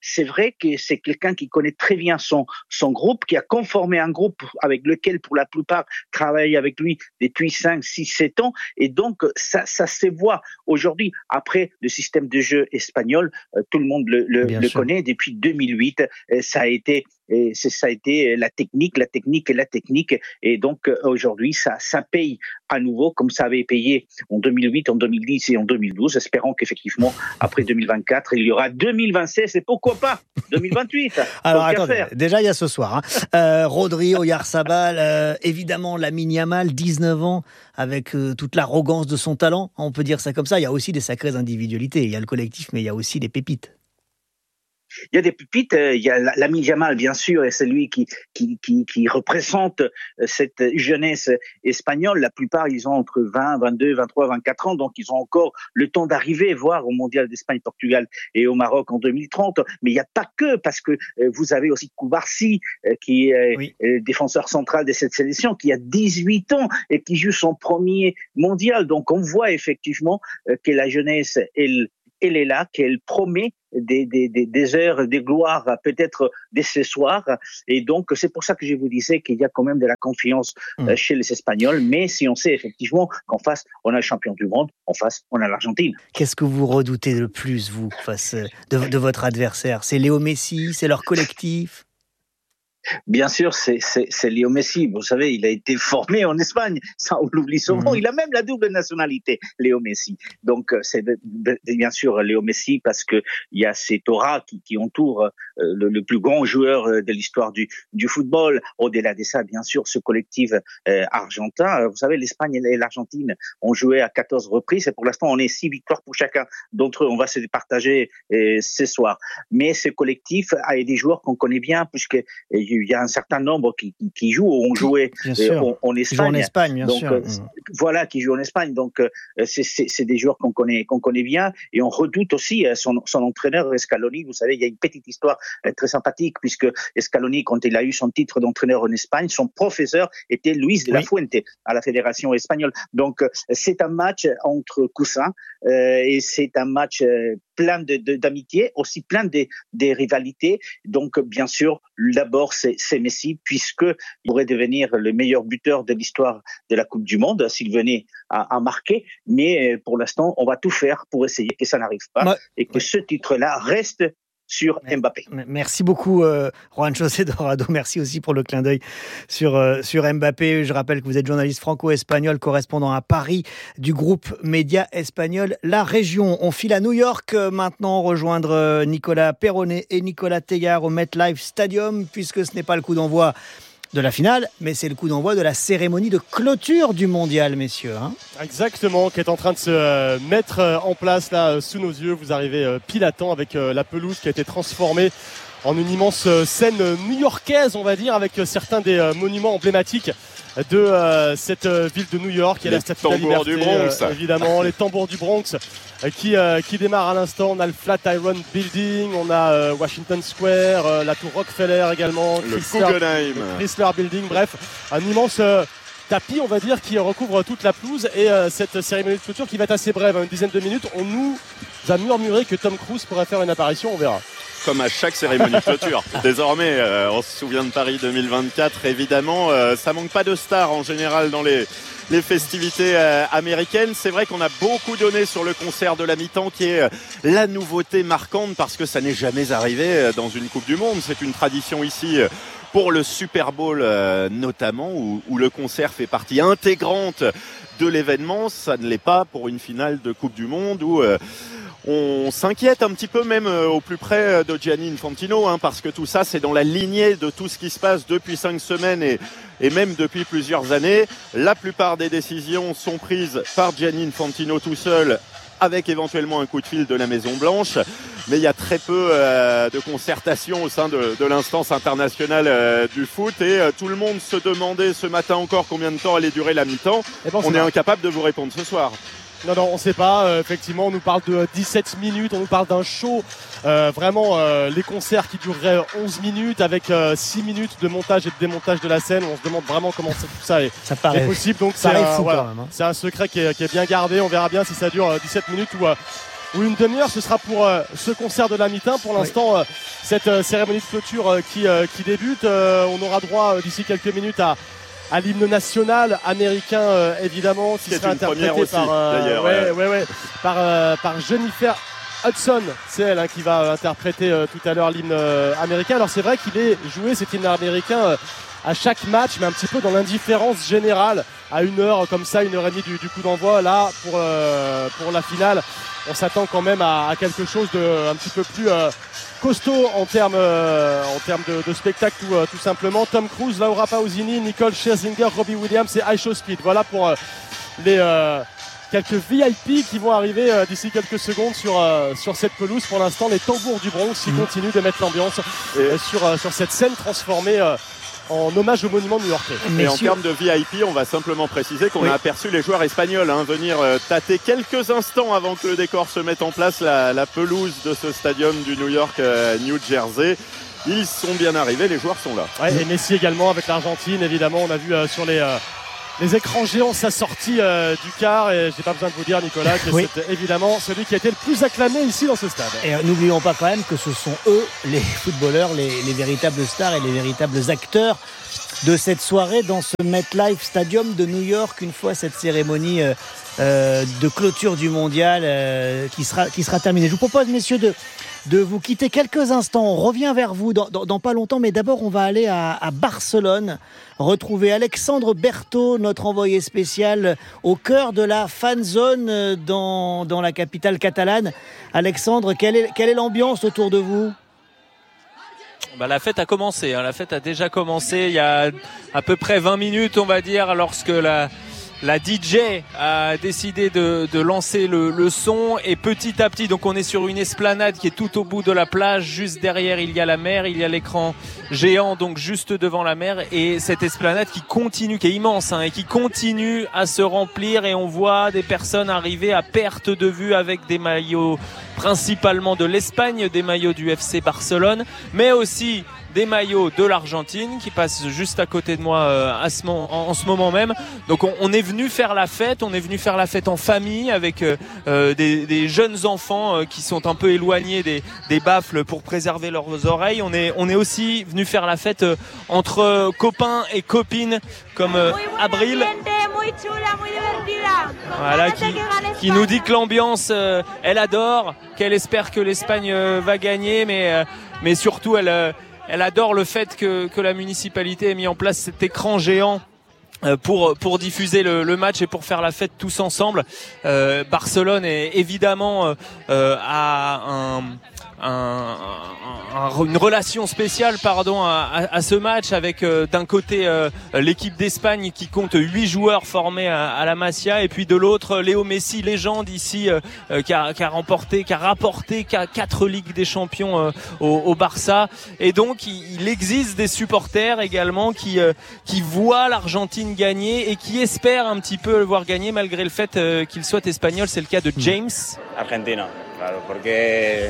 c'est vrai que c'est quelqu'un qui connaît très bien son, son groupe, qui a conformé un groupe avec lequel, pour la plupart, travaille avec lui depuis cinq, six, sept ans. Et donc, ça, ça se voit aujourd'hui. Après, le système de jeu espagnol, euh, tout le monde le, le, le connaît depuis deux mille huit. Euh, ça a été Et c'est, ça a été la technique, la technique et la technique. Et donc, aujourd'hui, ça, ça paye à nouveau, comme ça avait payé en deux mille huit, en deux mille dix et en deux mille douze. Espérons qu'effectivement, après deux mille vingt-quatre, il y aura deux mille vingt-six et pourquoi pas deux mille vingt-huit. Alors, attendez, déjà, il y a ce soir. Hein. Euh, Rodri, Oyarzabal, euh, évidemment, Lamine Yamal, dix-neuf ans, avec euh, toute l'arrogance de son talent. On peut dire ça comme ça. Il y a aussi des sacrées individualités. Il y a le collectif, mais il y a aussi des pépites. Il y a des pépites, il y a Lamine Yamal bien sûr, et c'est lui qui, qui, qui, qui représente cette jeunesse espagnole. La plupart, ils ont entre vingt, vingt-deux, vingt-trois, vingt-quatre ans, donc ils ont encore le temps d'arriver, voire au Mondial d'Espagne, Portugal et au Maroc en deux mille trente. Mais il n'y a pas que, parce que vous avez aussi Koubarsi, qui est oui. défenseur central de cette sélection, qui a dix-huit ans et qui joue son premier mondial. Donc on voit effectivement que la jeunesse, elle, elle est là, qu'elle promet Des, des, des, des heures, des gloires, peut-être dès ce soir. Et donc, c'est pour ça que je vous disais qu'il y a quand même de la confiance mmh. chez les Espagnols. Mais si on sait effectivement qu'en face, on a le champion du monde, en face, on a l'Argentine. Qu'est-ce que vous redoutez le plus, vous, face de, de votre adversaire ? C'est Léo Messi ? C'est leur collectif ? Bien sûr, c'est, c'est, c'est Léo Messi. Vous savez, il a été formé en Espagne. Ça, on l'oublie souvent. Mmh. Il a même la double nationalité, Léo Messi. Donc, c'est de, de, de, bien sûr Léo Messi parce que il y a cette aura qui, qui entoure euh, le, le plus grand joueur de l'histoire du, du football. Au-delà de ça, bien sûr, ce collectif euh, argentin. Vous savez, l'Espagne et l'Argentine ont joué à quatorze reprises et pour l'instant, on est six victoires pour chacun d'entre eux. On va se partager euh, ce soir. Mais ce collectif a des joueurs qu'on connaît bien puisque il y a un certain nombre qui, qui, qui jouent ou ont joué euh, en, en Espagne. En Espagne, bien donc, sûr. Euh, voilà, qui jouent en Espagne. Donc, euh, c'est, c'est, c'est des joueurs qu'on connaît, qu'on connaît bien. Et on redoute aussi euh, son, son entraîneur, Scaloni. Vous savez, il y a une petite histoire euh, très sympathique, puisque Scaloni, quand il a eu son titre d'entraîneur en Espagne, son professeur était Luis de la oui. Fuente à la Fédération espagnole. Donc, euh, c'est un match entre coussins euh, et c'est un match euh, plein de, de, d'amitié, aussi plein de, de rivalités. Donc, bien sûr, d'abord, c'est, c'est Messi, puisqu'il pourrait devenir le meilleur buteur de l'histoire de la Coupe du Monde s'il venait à, à marquer. Mais pour l'instant, on va tout faire pour essayer que ça n'arrive pas ouais. et que ouais. ce titre-là reste sur Mbappé. Merci beaucoup, euh, Juan José Dorado. Merci aussi pour le clin d'œil sur, euh, sur Mbappé. Je rappelle que vous êtes journaliste franco-espagnol, correspondant à Paris du groupe Média Espagnol La Région. On file à New York euh, maintenant, rejoindre euh, Nicolas Perronnet et Nicolas Teillard au MetLife Stadium, puisque ce n'est pas le coup d'envoi de la finale, mais c'est le coup d'envoi de la cérémonie de clôture du mondial, messieurs. Hein. Exactement, qui est en train de se euh, mettre euh, en place là euh, sous nos yeux. Vous arrivez euh, pile à temps avec euh, la pelouse qui a été transformée en une immense euh, scène new-yorkaise, on va dire, avec euh, certains des euh, monuments emblématiques de euh, cette euh, ville de New York. Il y a la Statue de la Liberté, du Bronx. Euh, évidemment, les tambours du Bronx euh, qui, euh, qui démarrent à l'instant. On a le Flatiron Building, on a euh, Washington Square, euh, la tour Rockefeller également, le Guggenheim, le Chrysler Building, bref, un immense euh, tapis, on va dire, qui recouvre toute la pelouse. Et euh, cette cérémonie de clôture qui va être assez brève, hein, une dizaine de minutes. On nous a murmuré que Tom Cruise pourrait faire une apparition, on verra. Comme à chaque cérémonie de clôture. Désormais, euh, on se souvient de Paris deux mille vingt-quatre, évidemment. Euh, ça manque pas de stars en général dans les, les festivités euh, américaines. C'est vrai qu'on a beaucoup donné sur le concert de la mi-temps qui est euh, la nouveauté marquante parce que ça n'est jamais arrivé euh, dans une Coupe du Monde. C'est une tradition ici euh, pour le Super Bowl euh, notamment où, où le concert fait partie intégrante de l'événement. Ça ne l'est pas pour une finale de Coupe du Monde où... Euh, On s'inquiète un petit peu même euh, au plus près de Gianni Infantino hein, parce que tout ça c'est dans la lignée de tout ce qui se passe depuis cinq semaines et, et même depuis plusieurs années. La plupart des décisions sont prises par Gianni Infantino tout seul avec éventuellement un coup de fil de la Maison Blanche, mais il y a très peu euh, de concertation au sein de, de l'instance internationale euh, du foot et euh, tout le monde se demandait ce matin encore combien de temps allait durer la mi-temps. Bon, on est vrai. Incapable de vous répondre ce soir. Non, non, on ne sait pas. Euh, effectivement, on nous parle de dix-sept minutes, on nous parle d'un show. Euh, vraiment, euh, les concerts qui dureraient onze minutes avec euh, six minutes de montage et de démontage de la scène. On se demande vraiment comment ça, tout ça est, ça paraît, est possible. Donc, ça c'est, fou euh, voilà, quand même, hein. C'est un secret qui est, qui est bien gardé. On verra bien si ça dure dix-sept minutes ou, euh, ou une demi-heure, ce sera pour euh, ce concert de la mi-temps. Pour l'instant, oui. euh, cette euh, cérémonie de clôture euh, qui, euh, qui débute, euh, on aura droit euh, d'ici quelques minutes à, à l'hymne national américain, euh, évidemment, qui sera interprété aussi, par, euh, ouais, ouais. Ouais, ouais, par, euh, par Jennifer Hudson. C'est elle hein, qui va interpréter euh, tout à l'heure l'hymne euh, américain. Alors c'est vrai qu'il est joué cet hymne américain euh, à chaque match, mais un petit peu dans l'indifférence générale, à une heure comme ça, une heure et demie du, du coup d'envoi. Là, pour, euh, pour la finale, on s'attend quand même à, à quelque chose de un petit peu plus euh, costaud en termes euh, en termes de, de spectacle tout, euh, tout simplement. Tom Cruise, Laura Pausini, Nicole Scherzinger, Robbie Williams et Aisha Speed. Voilà pour euh, les euh, quelques V I P qui vont arriver euh, d'ici quelques secondes sur, euh, sur cette pelouse. Pour l'instant, les tambours du Bronx qui mmh. continuent de mettre l'ambiance euh, sur, euh, sur cette scène transformée euh, en hommage au monument new-yorkais. Et en termes de V I P, on va simplement préciser qu'on oui. a aperçu les joueurs espagnols hein, venir euh, tâter quelques instants avant que le décor se mette en place la, la pelouse de ce stadium du New York euh, New Jersey. Ils sont bien arrivés, les joueurs sont là. Ouais, et Messi également avec l'Argentine, évidemment, on a vu euh, sur les, euh, les écrans géants sa sortie euh, du quart, et j'ai pas besoin de vous dire, Nicolas, que oui. c'est évidemment celui qui a été le plus acclamé ici dans ce stade. Et euh, n'oublions pas quand même que ce sont eux, les footballeurs, les, les véritables stars et les véritables acteurs de cette soirée dans ce MetLife Stadium de New York, une fois cette cérémonie euh, euh, de clôture du mondial euh, qui sera, qui sera terminée. Je vous propose, messieurs, de, de vous quitter quelques instants. On revient vers vous dans, dans, dans pas longtemps, mais d'abord, on va aller à, à Barcelone, retrouver Alexandre Berthaud, notre envoyé spécial au cœur de la fan zone dans, dans la capitale catalane. Alexandre, quelle est, quelle est l'ambiance autour de vous ? Bah, la fête a commencé, hein. La fête a déjà commencé il y a à peu près vingt minutes, on va dire, lorsque la, la D J a décidé de, de lancer le, le son, et petit à petit, donc on est sur une esplanade qui est tout au bout de la plage, juste derrière il y a la mer, il y a l'écran géant donc juste devant la mer, et cette esplanade qui continue, qui est immense hein, et qui continue à se remplir, et on voit des personnes arriver à perte de vue avec des maillots principalement de l'Espagne, des maillots du F C Barcelone, mais aussi des maillots de l'Argentine qui passent juste à côté de moi euh, à ce moment, en, en ce moment même. Donc on, on est venu faire la fête, on est venu faire la fête en famille avec euh, des, des jeunes enfants euh, qui sont un peu éloignés des, des baffles pour préserver leurs oreilles. On est, on est aussi venu faire la fête euh, entre euh, copains et copines comme euh, Abril. Voilà, qui, qui nous dit que l'ambiance, euh, elle adore, qu'elle espère que l'Espagne euh, va gagner, mais, euh, mais surtout elle, euh, elle adore le fait que, que la municipalité ait mis en place cet écran géant euh, pour, pour diffuser le, le match et pour faire la fête tous ensemble. Euh, Barcelone est évidemment euh, à un... Un, un, une relation spéciale pardon à, à, à ce match avec euh, d'un côté euh, l'équipe d'Espagne qui compte huit joueurs formés à, à la Masia, et puis de l'autre Léo Messi, légende ici euh, qui, a, qui a remporté qui a rapporté quatre Ligues des Champions euh, au, au Barça, et donc il, il existe des supporters également qui euh, qui voient l'Argentine gagner et qui espèrent un petit peu le voir gagner malgré le fait euh, qu'il soit espagnol. C'est le cas de James. Argentina, claro, porque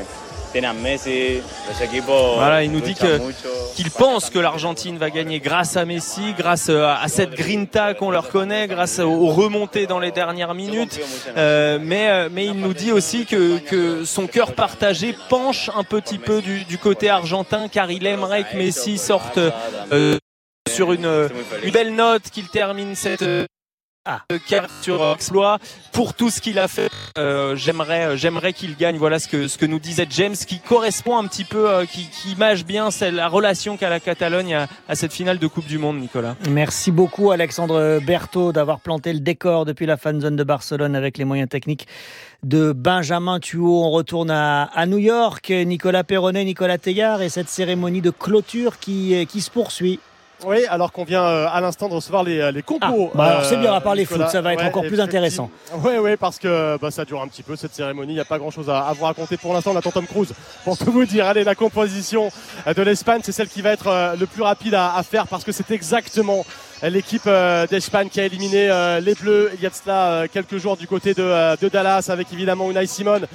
Voilà, il nous dit que, qu'il pense que l'Argentine va gagner grâce à Messi, grâce à cette grinta qu'on leur connaît, grâce aux remontées dans les dernières minutes. Euh, mais, mais il nous dit aussi que, que son cœur partagé penche un petit peu du, du côté argentin, car il aimerait que Messi sorte euh, sur une, une belle note, qu'il termine cette... Ah. sur exploit pour tout ce qu'il a fait. Euh, j'aimerais, j'aimerais qu'il gagne. Voilà ce que ce que nous disait James, qui correspond un petit peu, euh, qui, qui image bien c'est la relation qu'a la Catalogne à, à cette finale de Coupe du Monde, Nicolas. Merci beaucoup Alexandre Berthaud d'avoir planté le décor depuis la fan zone de Barcelone avec les moyens techniques de Benjamin Thuot. On retourne à, à New York. Nicolas Perronnet, Nicolas Teillard, et cette cérémonie de clôture qui qui se poursuit. Oui, alors qu'on vient euh, à l'instant de recevoir les, les compos. Ah, bah alors c'est bien, à part les foot, ça va être ouais, encore plus intéressant. Oui, oui, parce que bah, ça dure un petit peu cette cérémonie. Il n'y a pas grand-chose à, à vous raconter pour l'instant. On attend Tom Cruise pour tout vous dire. Allez, la composition de l'Espagne, c'est celle qui va être euh, le plus rapide à, à faire, parce que c'est exactement l'équipe euh, d'Espagne qui a éliminé euh, les Bleus il y a de cela euh, quelques jours du côté de, euh, de Dallas, avec évidemment Unai Simon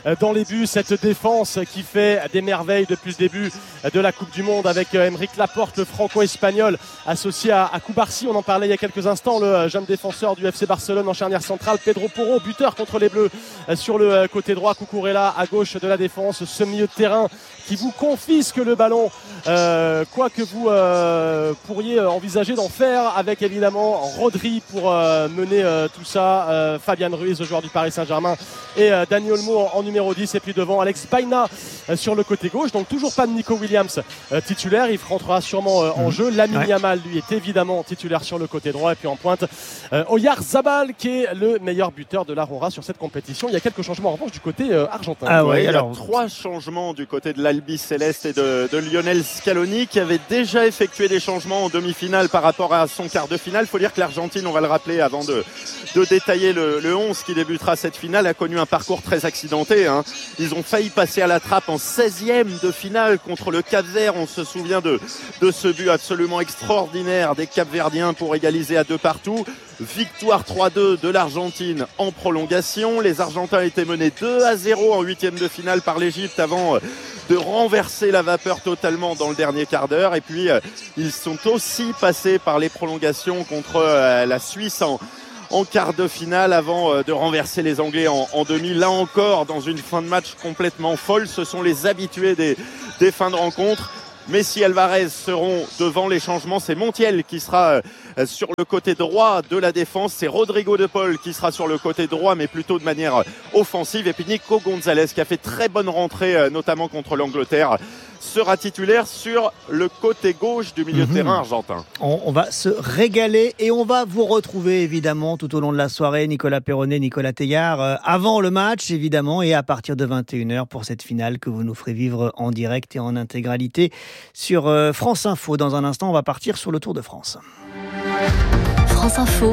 dans les buts. Cette défense qui fait des merveilles depuis le début de la Coupe du Monde avec Aymeric Laporte, le franco-espagnol associé à, à Cubarsí. On en parlait il y a quelques instants, le jeune défenseur du F C Barcelone en charnière centrale. Pedro Porro, buteur contre les Bleus sur le côté droit. Cucurella à gauche de la défense. Ce milieu de terrain qui vous confisque le ballon, euh, quoi que vous euh, pourriez envisager d'en faire, avec évidemment Rodri pour euh, mener euh, tout ça, euh, Fabian Ruiz, le joueur du Paris Saint-Germain, et euh, Dani Olmo en, en numéro dix, et puis devant Alex Baena euh, sur le côté gauche. Donc toujours pas de Nico Williams euh, titulaire, il rentrera sûrement euh, en mmh. jeu. Lamine ouais. Yamal, lui, est évidemment titulaire sur le côté droit, et puis en pointe euh, Oyarzabal, qui est le meilleur buteur de l'Aurora sur cette compétition. Il y a quelques changements en revanche du côté euh, argentin. Ah ouais, ouais, il y a alors... trois changements du côté de l'Albi Céleste et de, de Lionel Scaloni, qui avait déjà effectué des changements en demi-finale par rapport à son quart de finale. Il faut dire que l'Argentine, on va le rappeler avant de, de détailler le, le onze qui débutera cette finale, a connu un parcours très accidenté, hein. Ils ont failli passer à la trappe en seizième de finale contre le Cap-Vert. On se souvient de, de ce but absolument extraordinaire des Cap-Verdiens pour égaliser à deux partout. Victoire trois deux de l'Argentine en prolongation. Les Argentins étaient menés deux à zéro en huitième de finale par l'Égypte avant de renverser la vapeur totalement dans le dernier quart d'heure. Et puis ils sont aussi passés par les prolongations contre la Suisse en, en quart de finale avant de renverser les Anglais en, en demi. Là encore, dans une fin de match complètement folle. Ce sont les habitués des, des fins de rencontre. Messi et Alvarez seront devant. Les changements, c'est Montiel qui sera sur le côté droit de la défense, c'est Rodrigo de Paul qui sera sur le côté droit mais plutôt de manière offensive, et puis Nico Gonzalez qui a fait très bonne rentrée notamment contre l'Angleterre sera titulaire sur le côté gauche du milieu mmh. de terrain argentin. On, on va se régaler et on va vous retrouver évidemment tout au long de la soirée, Nicolas Perronnet, Nicolas Teilhard, euh, avant le match évidemment, et à partir de vingt et une heures pour cette finale que vous nous ferez vivre en direct et en intégralité sur euh, France Info. Dans un instant, on va partir sur le Tour de France. France Info,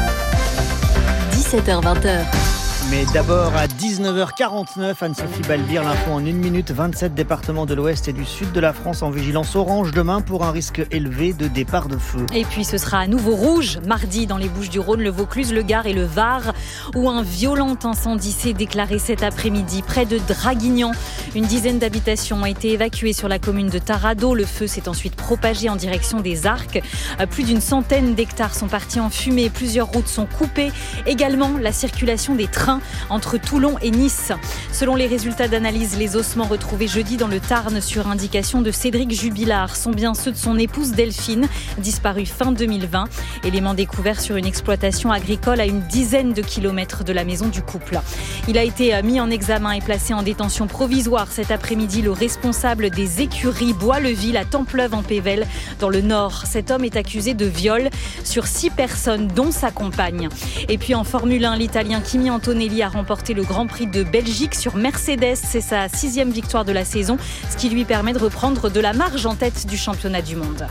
dix-sept heures vingt. Mais d'abord à dix-neuf heures quarante-neuf, Anne-Sophie Balbir, l'info en une minute. vingt-sept départements de l'ouest et du sud de la France en vigilance orange demain pour un risque élevé de départ de feu. Et puis ce sera à nouveau rouge mardi dans les Bouches-du-Rhône, le Vaucluse, le Gard et le Var, où un violent incendie s'est déclaré cet après-midi près de Draguignan. Une dizaine d'habitations ont été évacuées sur la commune de Tarado. Le feu s'est ensuite propagé en direction des Arcs. Plus d'une centaine d'hectares sont partis en fumée. Plusieurs routes sont coupées. Également la circulation des trains entre Toulon et Nice. Selon les résultats d'analyse, les ossements retrouvés jeudi dans le Tarn sur indication de Cédric Jubilard sont bien ceux de son épouse Delphine, disparue fin deux mille vingt. Élément découvert sur une exploitation agricole à une dizaine de kilomètres de la maison du couple. Il a été mis en examen et placé en détention provisoire cet après-midi le responsable des écuries Bois-le-Ville à Templeuve en Pével dans le Nord. Cet homme est accusé de viol sur six personnes dont sa compagne. Et puis en Formule un, l'Italien Kimi Antonelli a remporté le Grand Prix de Belgique sur Mercedes. C'est sa sixième victoire de la saison, ce qui lui permet de reprendre de la marge en tête du championnat du monde.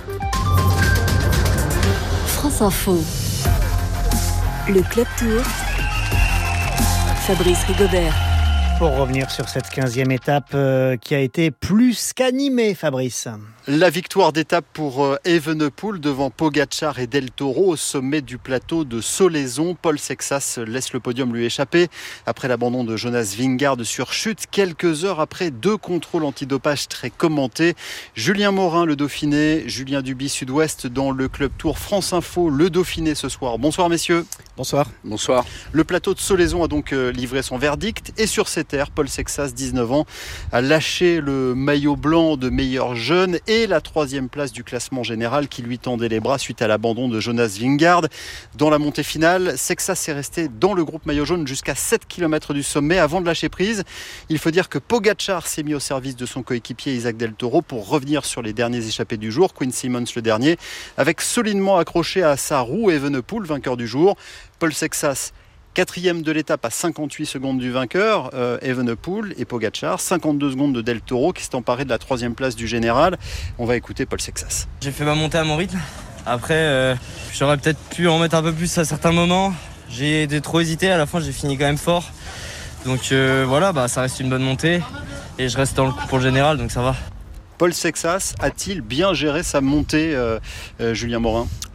France Info, le Club Tour, Fabrice Rigobert. Pour revenir sur cette quinzième étape euh, qui a été plus qu'animée, Fabrice. La victoire d'étape pour euh, Evenepoel devant Pogačar et Del Toro au sommet du plateau de Solaizon. Paul Sexas laisse le podium lui échapper après l'abandon de Jonas Vingegaard sur chute. Quelques heures après deux contrôles antidopage très commentés. Julien Morin, le Dauphiné, Julien Duby, Sud-Ouest dans le Club Tour. France Info, le Dauphiné ce soir. Bonsoir messieurs. Bonsoir. Bonsoir. Le plateau de Solaizon a donc euh, livré son verdict et sur cette terre, Paul Sexas, dix-neuf ans, a lâché le maillot blanc de meilleur jeune et la troisième place du classement général qui lui tendait les bras suite à l'abandon de Jonas Vingegaard. Dans la montée finale, Sexas est resté dans le groupe maillot jaune jusqu'à sept kilomètres du sommet avant de lâcher prise. Il faut dire que Pogačar s'est mis au service de son coéquipier Isaac Del Toro pour revenir sur les derniers échappés du jour, Quinn Simmons le dernier, avec solidement accroché à sa roue Evenepoel, vainqueur du jour. Paul Sexas, quatrième de l'étape à cinquante-huit secondes du vainqueur, euh, Evenepoel et Pogačar, cinquante-deux secondes de Del Toro qui s'est emparé de la troisième place du général. On va écouter Paul Sexas. J'ai fait ma montée à mon rythme. Après, euh, j'aurais peut-être pu en mettre un peu plus à certains moments. J'ai trop hésité, à la fin j'ai fini quand même fort. Donc euh, voilà, bah, ça reste une bonne montée et je reste dans le coup pour le général, donc ça va. Paul Sexas a-t-il bien géré sa montée, euh, euh, Julien Morin ?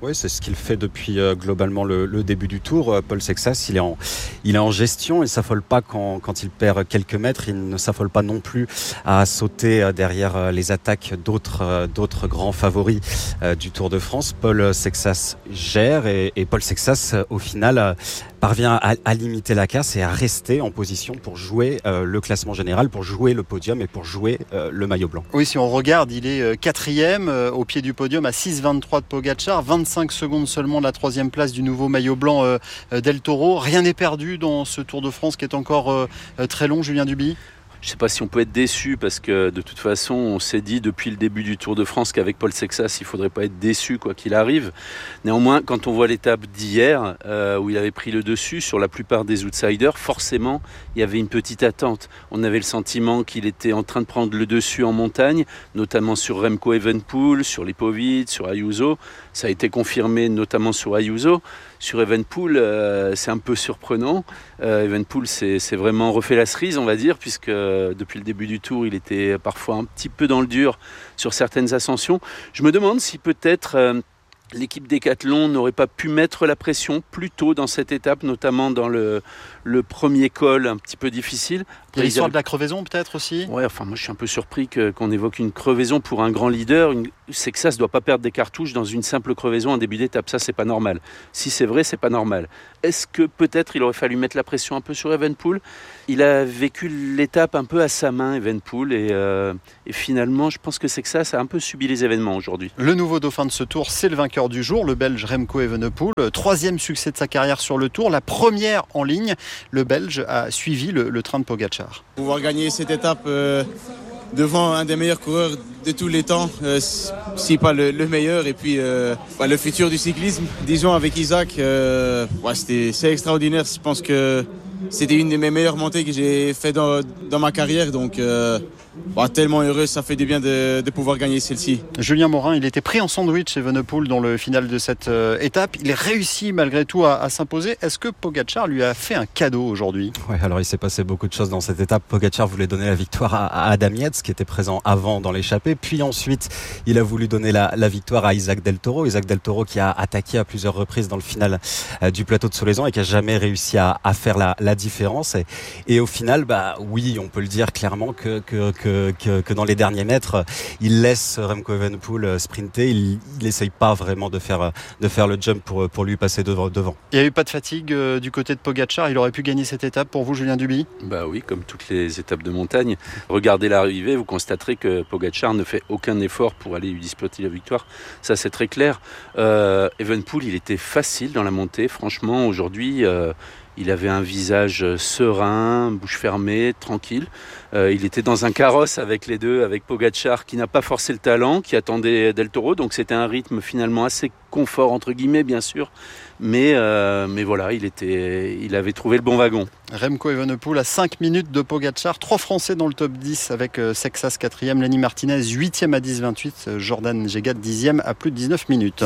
Oui, c'est ce qu'il fait depuis euh, globalement le, le début du tour. Paul Sexas, il est en, il est en gestion. Il ne s'affole pas quand, quand il perd quelques mètres. Il ne s'affole pas non plus à sauter derrière les attaques d'autres, d'autres grands favoris euh, du Tour de France. Paul Sexas gère et, et Paul Sexas, au final, euh, parvient à, à limiter la casse et à rester en position pour jouer euh, le classement général, pour jouer le podium et pour jouer euh, le maillot blanc. Oui, si on regarde, il est quatrième euh, au pied du podium à six vingt-trois de Pogačar, vingt-cinq secondes seulement de la troisième place du nouveau maillot blanc euh, Del Toro. Rien n'est perdu dans ce Tour de France qui est encore euh, très long, Julien Duby. Je ne sais pas si on peut être déçu parce que de toute façon, on s'est dit depuis le début du Tour de France qu'avec Paul Sexas, il ne faudrait pas être déçu quoi qu'il arrive. Néanmoins, quand on voit l'étape d'hier euh, où il avait pris le dessus sur la plupart des outsiders, forcément, il y avait une petite attente. On avait le sentiment qu'il était en train de prendre le dessus en montagne, notamment sur Remco Evenepoel, sur Lipovic, sur Ayuso. Ça a été confirmé notamment sur Ayuso. Sur Evenepoel, euh, c'est un peu surprenant. Euh, Evenepoel s'est, s'est vraiment refait la cerise, on va dire, puisque euh, depuis le début du Tour, il était parfois un petit peu dans le dur sur certaines ascensions. Je me demande si peut-être euh, l'équipe Decathlon n'aurait pas pu mettre la pression plus tôt dans cette étape, notamment dans le, le premier col un petit peu difficile. Il y a l'histoire de la crevaison peut-être aussi. Ouais, enfin moi je suis un peu surpris que, qu'on évoque une crevaison pour un grand leader. Une... C'est que ça ne doit pas perdre des cartouches dans une simple crevaison en début d'étape. Ça, c'est pas normal. Si c'est vrai, c'est pas normal. Est-ce que peut-être il aurait fallu mettre la pression un peu sur Evenepoel ? Il a vécu l'étape un peu à sa main, Evenepoel, et, euh, et finalement, je pense que c'est que ça, ça a un peu subi les événements aujourd'hui. Le nouveau dauphin de ce Tour, c'est le vainqueur du jour, le Belge Remco Evenepoel. Troisième succès de sa carrière sur le Tour, la première en ligne. Le Belge a suivi le, le train de Pogačar. Pouvoir gagner cette étape euh, devant un des meilleurs coureurs de tous les temps, euh, si pas le, le meilleur, et puis euh, bah, le futur du cyclisme. Disons avec Isaac, euh, ouais, c'était, c'est extraordinaire. Je pense que c'était une des mes meilleures montées que j'ai fait dans, dans ma carrière, donc euh, bah, tellement heureux, ça fait du bien de, de pouvoir gagner celle-ci. Julien Morin, il était pris en sandwich Evenepoel dans le final de cette euh, étape. Il réussit malgré tout à, à s'imposer. Est-ce que Pogačar lui a fait un cadeau aujourd'hui ? Ouais, alors il s'est passé beaucoup de choses dans cette étape. Pogačar voulait donner la victoire à, à Adam Yates, qui était présent avant dans l'échappée. Puis ensuite, il a voulu donner la, la victoire à Isaac Del Toro. Isaac Del Toro qui a attaqué à plusieurs reprises dans le final euh, du plateau de Solaizon et qui a jamais réussi à, à faire la, la différence. Et, et au final, bah oui, on peut le dire clairement que, que, que, que, que dans les derniers mètres, il laisse Remco Evenepoel sprinter. Il n'essaye pas vraiment de faire, de faire le jump pour, pour lui passer devant. devant. Il n'y a eu pas de fatigue euh, du côté de Pogačar. Il aurait pu gagner cette étape pour vous, Julien Duby ? Bah oui, comme toutes les étapes de montagne. Regardez l'arrivée, vous constaterez que Pogačar ne fait aucun effort pour aller lui disputer la victoire. Ça, c'est très clair. Euh, Evenepoel, il était facile dans la montée. Franchement, aujourd'hui, euh, il avait un visage serein, bouche fermée, tranquille. Euh, il était dans un carrosse avec les deux, avec Pogačar qui n'a pas forcé le talent, qui attendait Del Toro. Donc c'était un rythme finalement assez confort, entre guillemets, bien sûr. Mais, euh, mais voilà, il, était, il avait trouvé le bon wagon. Remco Evenepoel à cinq minutes de Pogačar. Trois Français dans le top dix avec euh, Sexas quatrième, Lenny Martinez huitième à dix vingt-huit, euh, Jordan Jegat dixième à plus de dix-neuf minutes.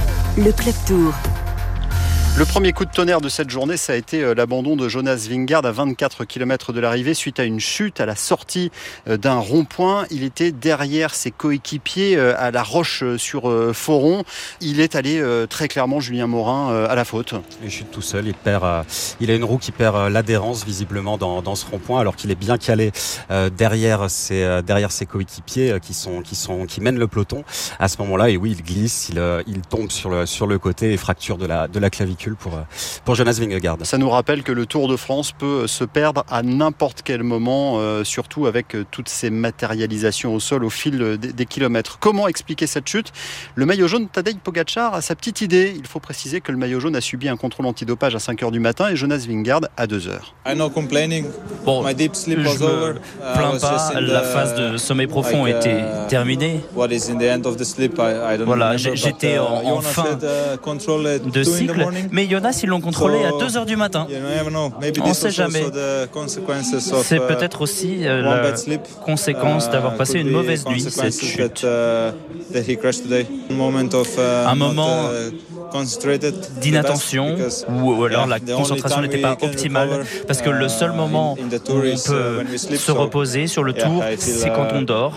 Le Club Tour. Le premier coup de tonnerre de cette journée, ça a été l'abandon de Jonas Vingegaard à vingt-quatre kilomètres de l'arrivée suite à une chute à la sortie d'un rond-point. Il était derrière ses coéquipiers à la Roche-sur-Foron. Il est allé très clairement, Julien Morin, à la faute. Il chute tout seul, il perd, il a une roue qui perd l'adhérence visiblement dans, dans ce rond-point alors qu'il est bien calé derrière ses, derrière ses coéquipiers qui, sont, qui, sont, qui mènent le peloton. À ce moment-là, et oui, il glisse, il, il tombe sur le, sur le côté et fracture de la, de la clavicule pour, pour Jonas Vingegaard. Ça nous rappelle que le Tour de France peut se perdre à n'importe quel moment, euh, surtout avec toutes ces matérialisations au sol au fil des, des kilomètres. Comment expliquer cette chute ? Le maillot jaune Tadej Pogačar a sa petite idée. Il faut préciser que le maillot jaune a subi un contrôle antidopage à cinq heures du matin et Jonas Vingegaard à deux heures. Bon, je me plains pas, la phase de sommeil profond était terminée. Voilà, j'étais en, en fin de cycle. Mais Jonas, ils l'ont contrôlé à deux heures du matin. On ne sait jamais. C'est peut-être aussi euh, la conséquence d'avoir passé une mauvaise nuit, cette chute. Un moment d'inattention ou alors la concentration n'était pas optimale parce que le seul moment où on peut se reposer sur le tour, c'est quand on dort.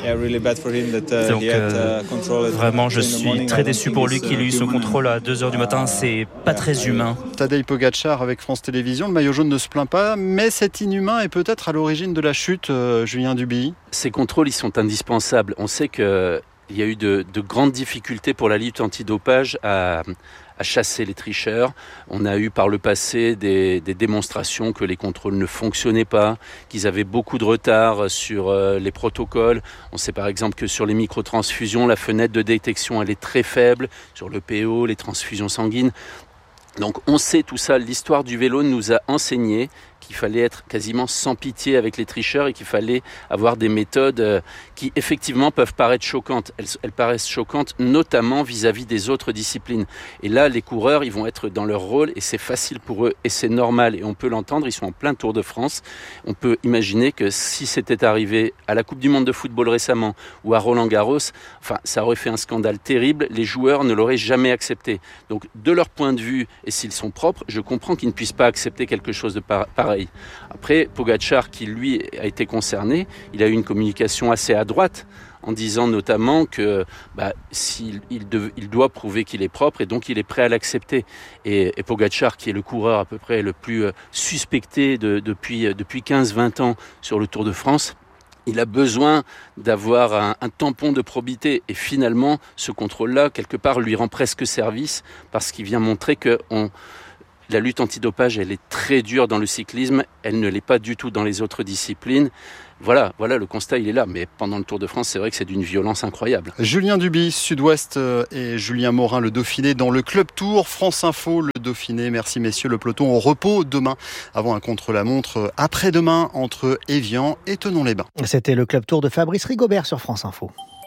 Donc euh, vraiment, je suis très déçu pour lui qu'il ait eu son contrôle à deux heures du matin. C'est pas très humain. Tadej Pogačar avec France Télévisions, le maillot jaune ne se plaint pas, mais cet inhumain est peut-être à l'origine de la chute, euh, Julien Duby. Ces contrôles, ils sont indispensables. On sait qu'il y a eu de, de grandes difficultés pour la lutte antidopage à, à chasser les tricheurs. On a eu par le passé des, des démonstrations que les contrôles ne fonctionnaient pas, qu'ils avaient beaucoup de retard sur euh, les protocoles. On sait par exemple que sur les microtransfusions, la fenêtre de détection elle est très faible, sur le P O, les transfusions sanguines. Donc on sait tout ça, l'histoire du vélo nous a enseigné qu'il fallait être quasiment sans pitié avec les tricheurs et qu'il fallait avoir des méthodes qui effectivement peuvent paraître choquantes. Elles, elles paraissent choquantes notamment vis-à-vis des autres disciplines. Et là, les coureurs, ils vont être dans leur rôle et c'est facile pour eux et c'est normal. Et on peut l'entendre, ils sont en plein Tour de France. On peut imaginer que si c'était arrivé à la Coupe du Monde de football récemment ou à Roland-Garros, enfin, ça aurait fait un scandale terrible. Les joueurs ne l'auraient jamais accepté. Donc, de leur point de vue, et s'ils sont propres, je comprends qu'ils ne puissent pas accepter quelque chose de pareil. Après, Pogačar, qui lui a été concerné, il a eu une communication assez à droite en disant notamment que bah, s'il, il, de, il doit prouver qu'il est propre et donc il est prêt à l'accepter. Et, et Pogačar, qui est le coureur à peu près le plus suspecté de, depuis, depuis quinze vingt ans sur le Tour de France, il a besoin d'avoir un, un tampon de probité. Et finalement, ce contrôle-là, quelque part, lui rend presque service parce qu'il vient montrer que on, la lutte antidopage, elle est très dure dans le cyclisme. Elle ne l'est pas du tout dans les autres disciplines. Voilà, voilà, le constat, il est là. Mais pendant le Tour de France, c'est vrai que c'est d'une violence incroyable. Julien Duby, Sud-Ouest et Julien Morin, le Dauphiné, dans le Club Tour. France Info, le Dauphiné. Merci messieurs, le peloton au repos demain, avant un contre-la-montre après-demain entre Évian et Thonon-les-Bains. C'était le Club Tour de Fabrice Rigobert sur France Info.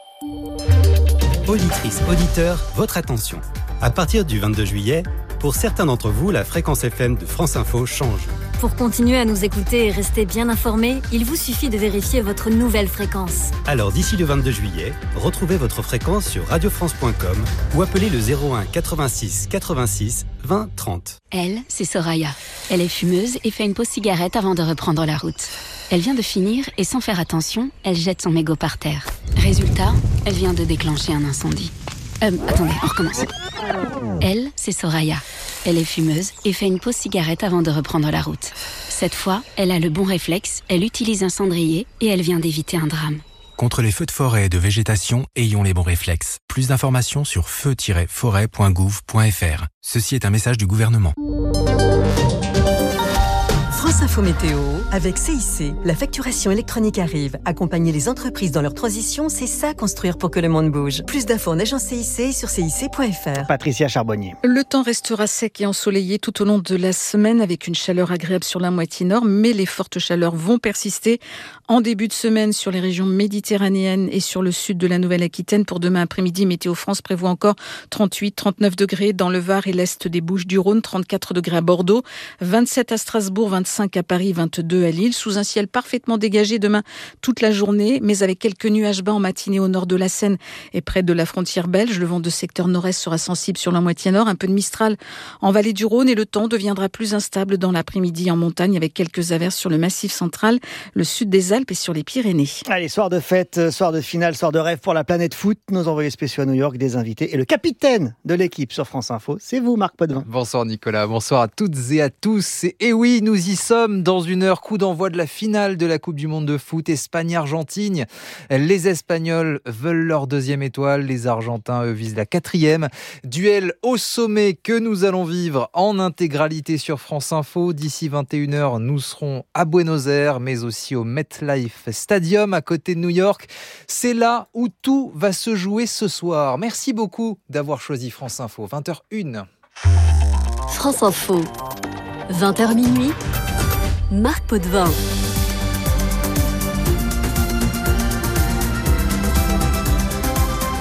Auditrices, auditeurs, votre attention. À partir du vingt-deux juillet, pour certains d'entre vous, la fréquence F M de France Info change. Pour continuer à nous écouter et rester bien informés, il vous suffit de vérifier votre nouvelle fréquence. Alors d'ici le vingt-deux juillet, retrouvez votre fréquence sur radio france point com ou appelez le zéro un quatre-vingt-six quatre-vingt-six vingt trente. Elle, c'est Soraya. Elle est fumeuse et fait une pause cigarette avant de reprendre la route. Elle vient de finir et sans faire attention, elle jette son mégot par terre. Résultat, elle vient de déclencher un incendie. Euh, attendez, on recommence. Elle, c'est Soraya. Elle est fumeuse et fait une pause cigarette avant de reprendre la route. Cette fois, elle a le bon réflexe, elle utilise un cendrier et elle vient d'éviter un drame. Contre les feux de forêt et de végétation, ayons les bons réflexes. Plus d'informations sur feu tiret forêt point gouv point f r. Ceci est un message du gouvernement. France Info Météo, avec C I C, la facturation électronique arrive. Accompagner les entreprises dans leur transition, c'est ça construire pour que le monde bouge. Plus d'infos en agence C I C sur C I C point F R. Patricia Charbonnier. Le temps restera sec et ensoleillé tout au long de la semaine avec une chaleur agréable sur la moitié nord, mais les fortes chaleurs vont persister en début de semaine sur les régions méditerranéennes et sur le sud de la Nouvelle-Aquitaine. Pour demain après-midi, Météo France prévoit encore trente-huit à trente-neuf degrés dans le Var et l'est des Bouches-du-Rhône, trente-quatre degrés à Bordeaux, vingt-sept à Strasbourg, vingt-cinq à Paris, vingt-deux à Lille, sous un ciel parfaitement dégagé demain toute la journée, mais avec quelques nuages bas en matinée au nord de la Seine et près de la frontière belge. Le vent de secteur nord-est sera sensible sur la moitié nord, un peu de Mistral en vallée du Rhône et le temps deviendra plus instable dans l'après-midi en montagne avec quelques averses sur le massif central, le sud des Alpes et sur les Pyrénées. Allez, soir de fête, soir de finale, soir de rêve pour la planète foot. Nos envoyés spéciaux à New York, des invités et le capitaine de l'équipe sur France Info, c'est vous Marc Potvin. Bonsoir Nicolas, bonsoir à toutes et à tous. Et oui, nous y sommes dans une heure, coup d'envoi de la finale de la Coupe du Monde de foot, Espagne-Argentine. Les Espagnols veulent leur deuxième étoile, les Argentins eux visent la quatrième. Duel au sommet que nous allons vivre en intégralité sur France Info. D'ici vingt et une heures, nous serons à Buenos Aires, mais aussi au MetLife Stadium à côté de New York. C'est là où tout va se jouer ce soir. Merci beaucoup d'avoir choisi France Info. vingt heures une. France Info, vingt heures minuit. Marc Potvin. Toutes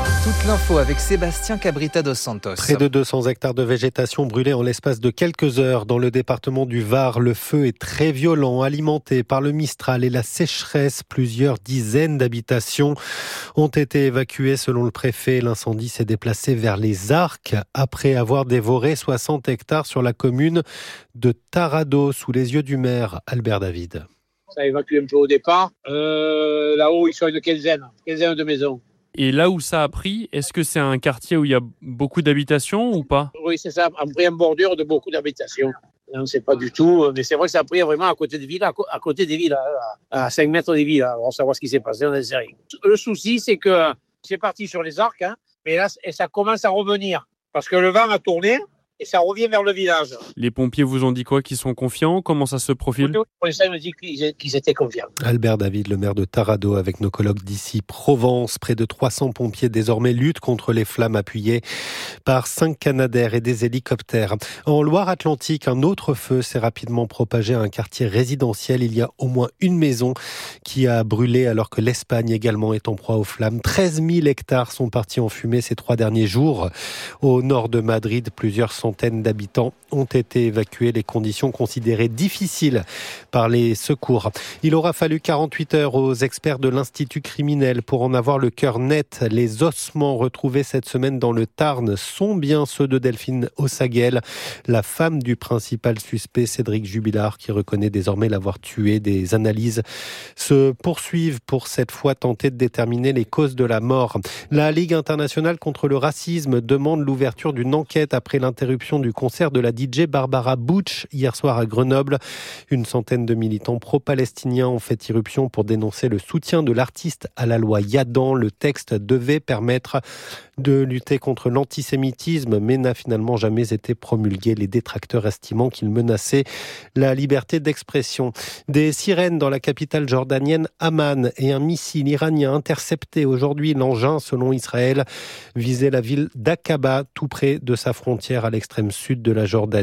l'info avec Sébastien Cabrita dos Santos. Près de deux cents hectares de végétation brûlés en l'espace de quelques heures dans le département du Var. Le feu est très violent, alimenté par le Mistral et la sécheresse. Plusieurs dizaines d'habitations ont été évacuées selon le préfet. L'incendie s'est déplacé vers les Arcs après avoir dévoré soixante hectares sur la commune de Tarado sous les yeux du maire Albert David. Ça a évacué un peu au départ. Euh, là-haut, ils sont une quinzaine, quinzaine de maisons. Et là où ça a pris, est-ce que c'est un quartier où il y a beaucoup d'habitations ou pas ? Oui, c'est ça, en pris en bordure de beaucoup d'habitations. On ne sait pas du tout, mais c'est vrai que ça a pris vraiment à côté des villas, à côté des villas, à cinq mètres des villas. On va savoir ce qui s'est passé, on ne sait rien. Le souci, c'est que c'est parti sur les Arcs, hein, mais là, ça commence à revenir. Parce que le vent a tourné et ça revient vers le village. Les pompiers vous ont dit quoi ? Qu'ils sont confiants ? Comment ça se profile ? Pour l'instant, ils m'ont dit qu'ils étaient confiants. Albert David, le maire de Tarado, avec nos collègues d'ici Provence. Près de trois cents pompiers désormais luttent contre les flammes, appuyés par cinq Canadair et des hélicoptères. En Loire-Atlantique, un autre feu s'est rapidement propagé à un quartier résidentiel. Il y a au moins une maison qui a brûlé alors que l'Espagne également est en proie aux flammes. treize mille hectares sont partis en fumée ces trois derniers jours. Au nord de Madrid, plusieurs centaines d'habitants ont été évacués. Les conditions considérées difficiles par les secours. Il aura fallu quarante-huit heures aux experts de l'Institut criminel pour en avoir le cœur net. Les ossements retrouvés cette semaine dans le Tarn sont bien ceux de Delphine Ossaguel, la femme du principal suspect Cédric Jubilard, qui reconnaît désormais l'avoir tué. Des analyses se poursuivent pour cette fois tenter de déterminer les causes de la mort. La Ligue internationale contre le racisme demande l'ouverture d'une enquête après l'interruption du concert de la D J Barbara Butch hier soir à Grenoble. Une centaine de militants pro-palestiniens ont fait irruption pour dénoncer le soutien de l'artiste à la loi Yadan. Le texte devait permettre de lutter contre l'antisémitisme, mais n'a finalement jamais été promulgué, les détracteurs estimant qu'il menaçait la liberté d'expression. Des sirènes dans la capitale jordanienne Amman et un missile iranien intercepté aujourd'hui. L'engin, selon Israël, visait la ville d'Aqaba, tout près de sa frontière à l'extrême sud de la Jordanie.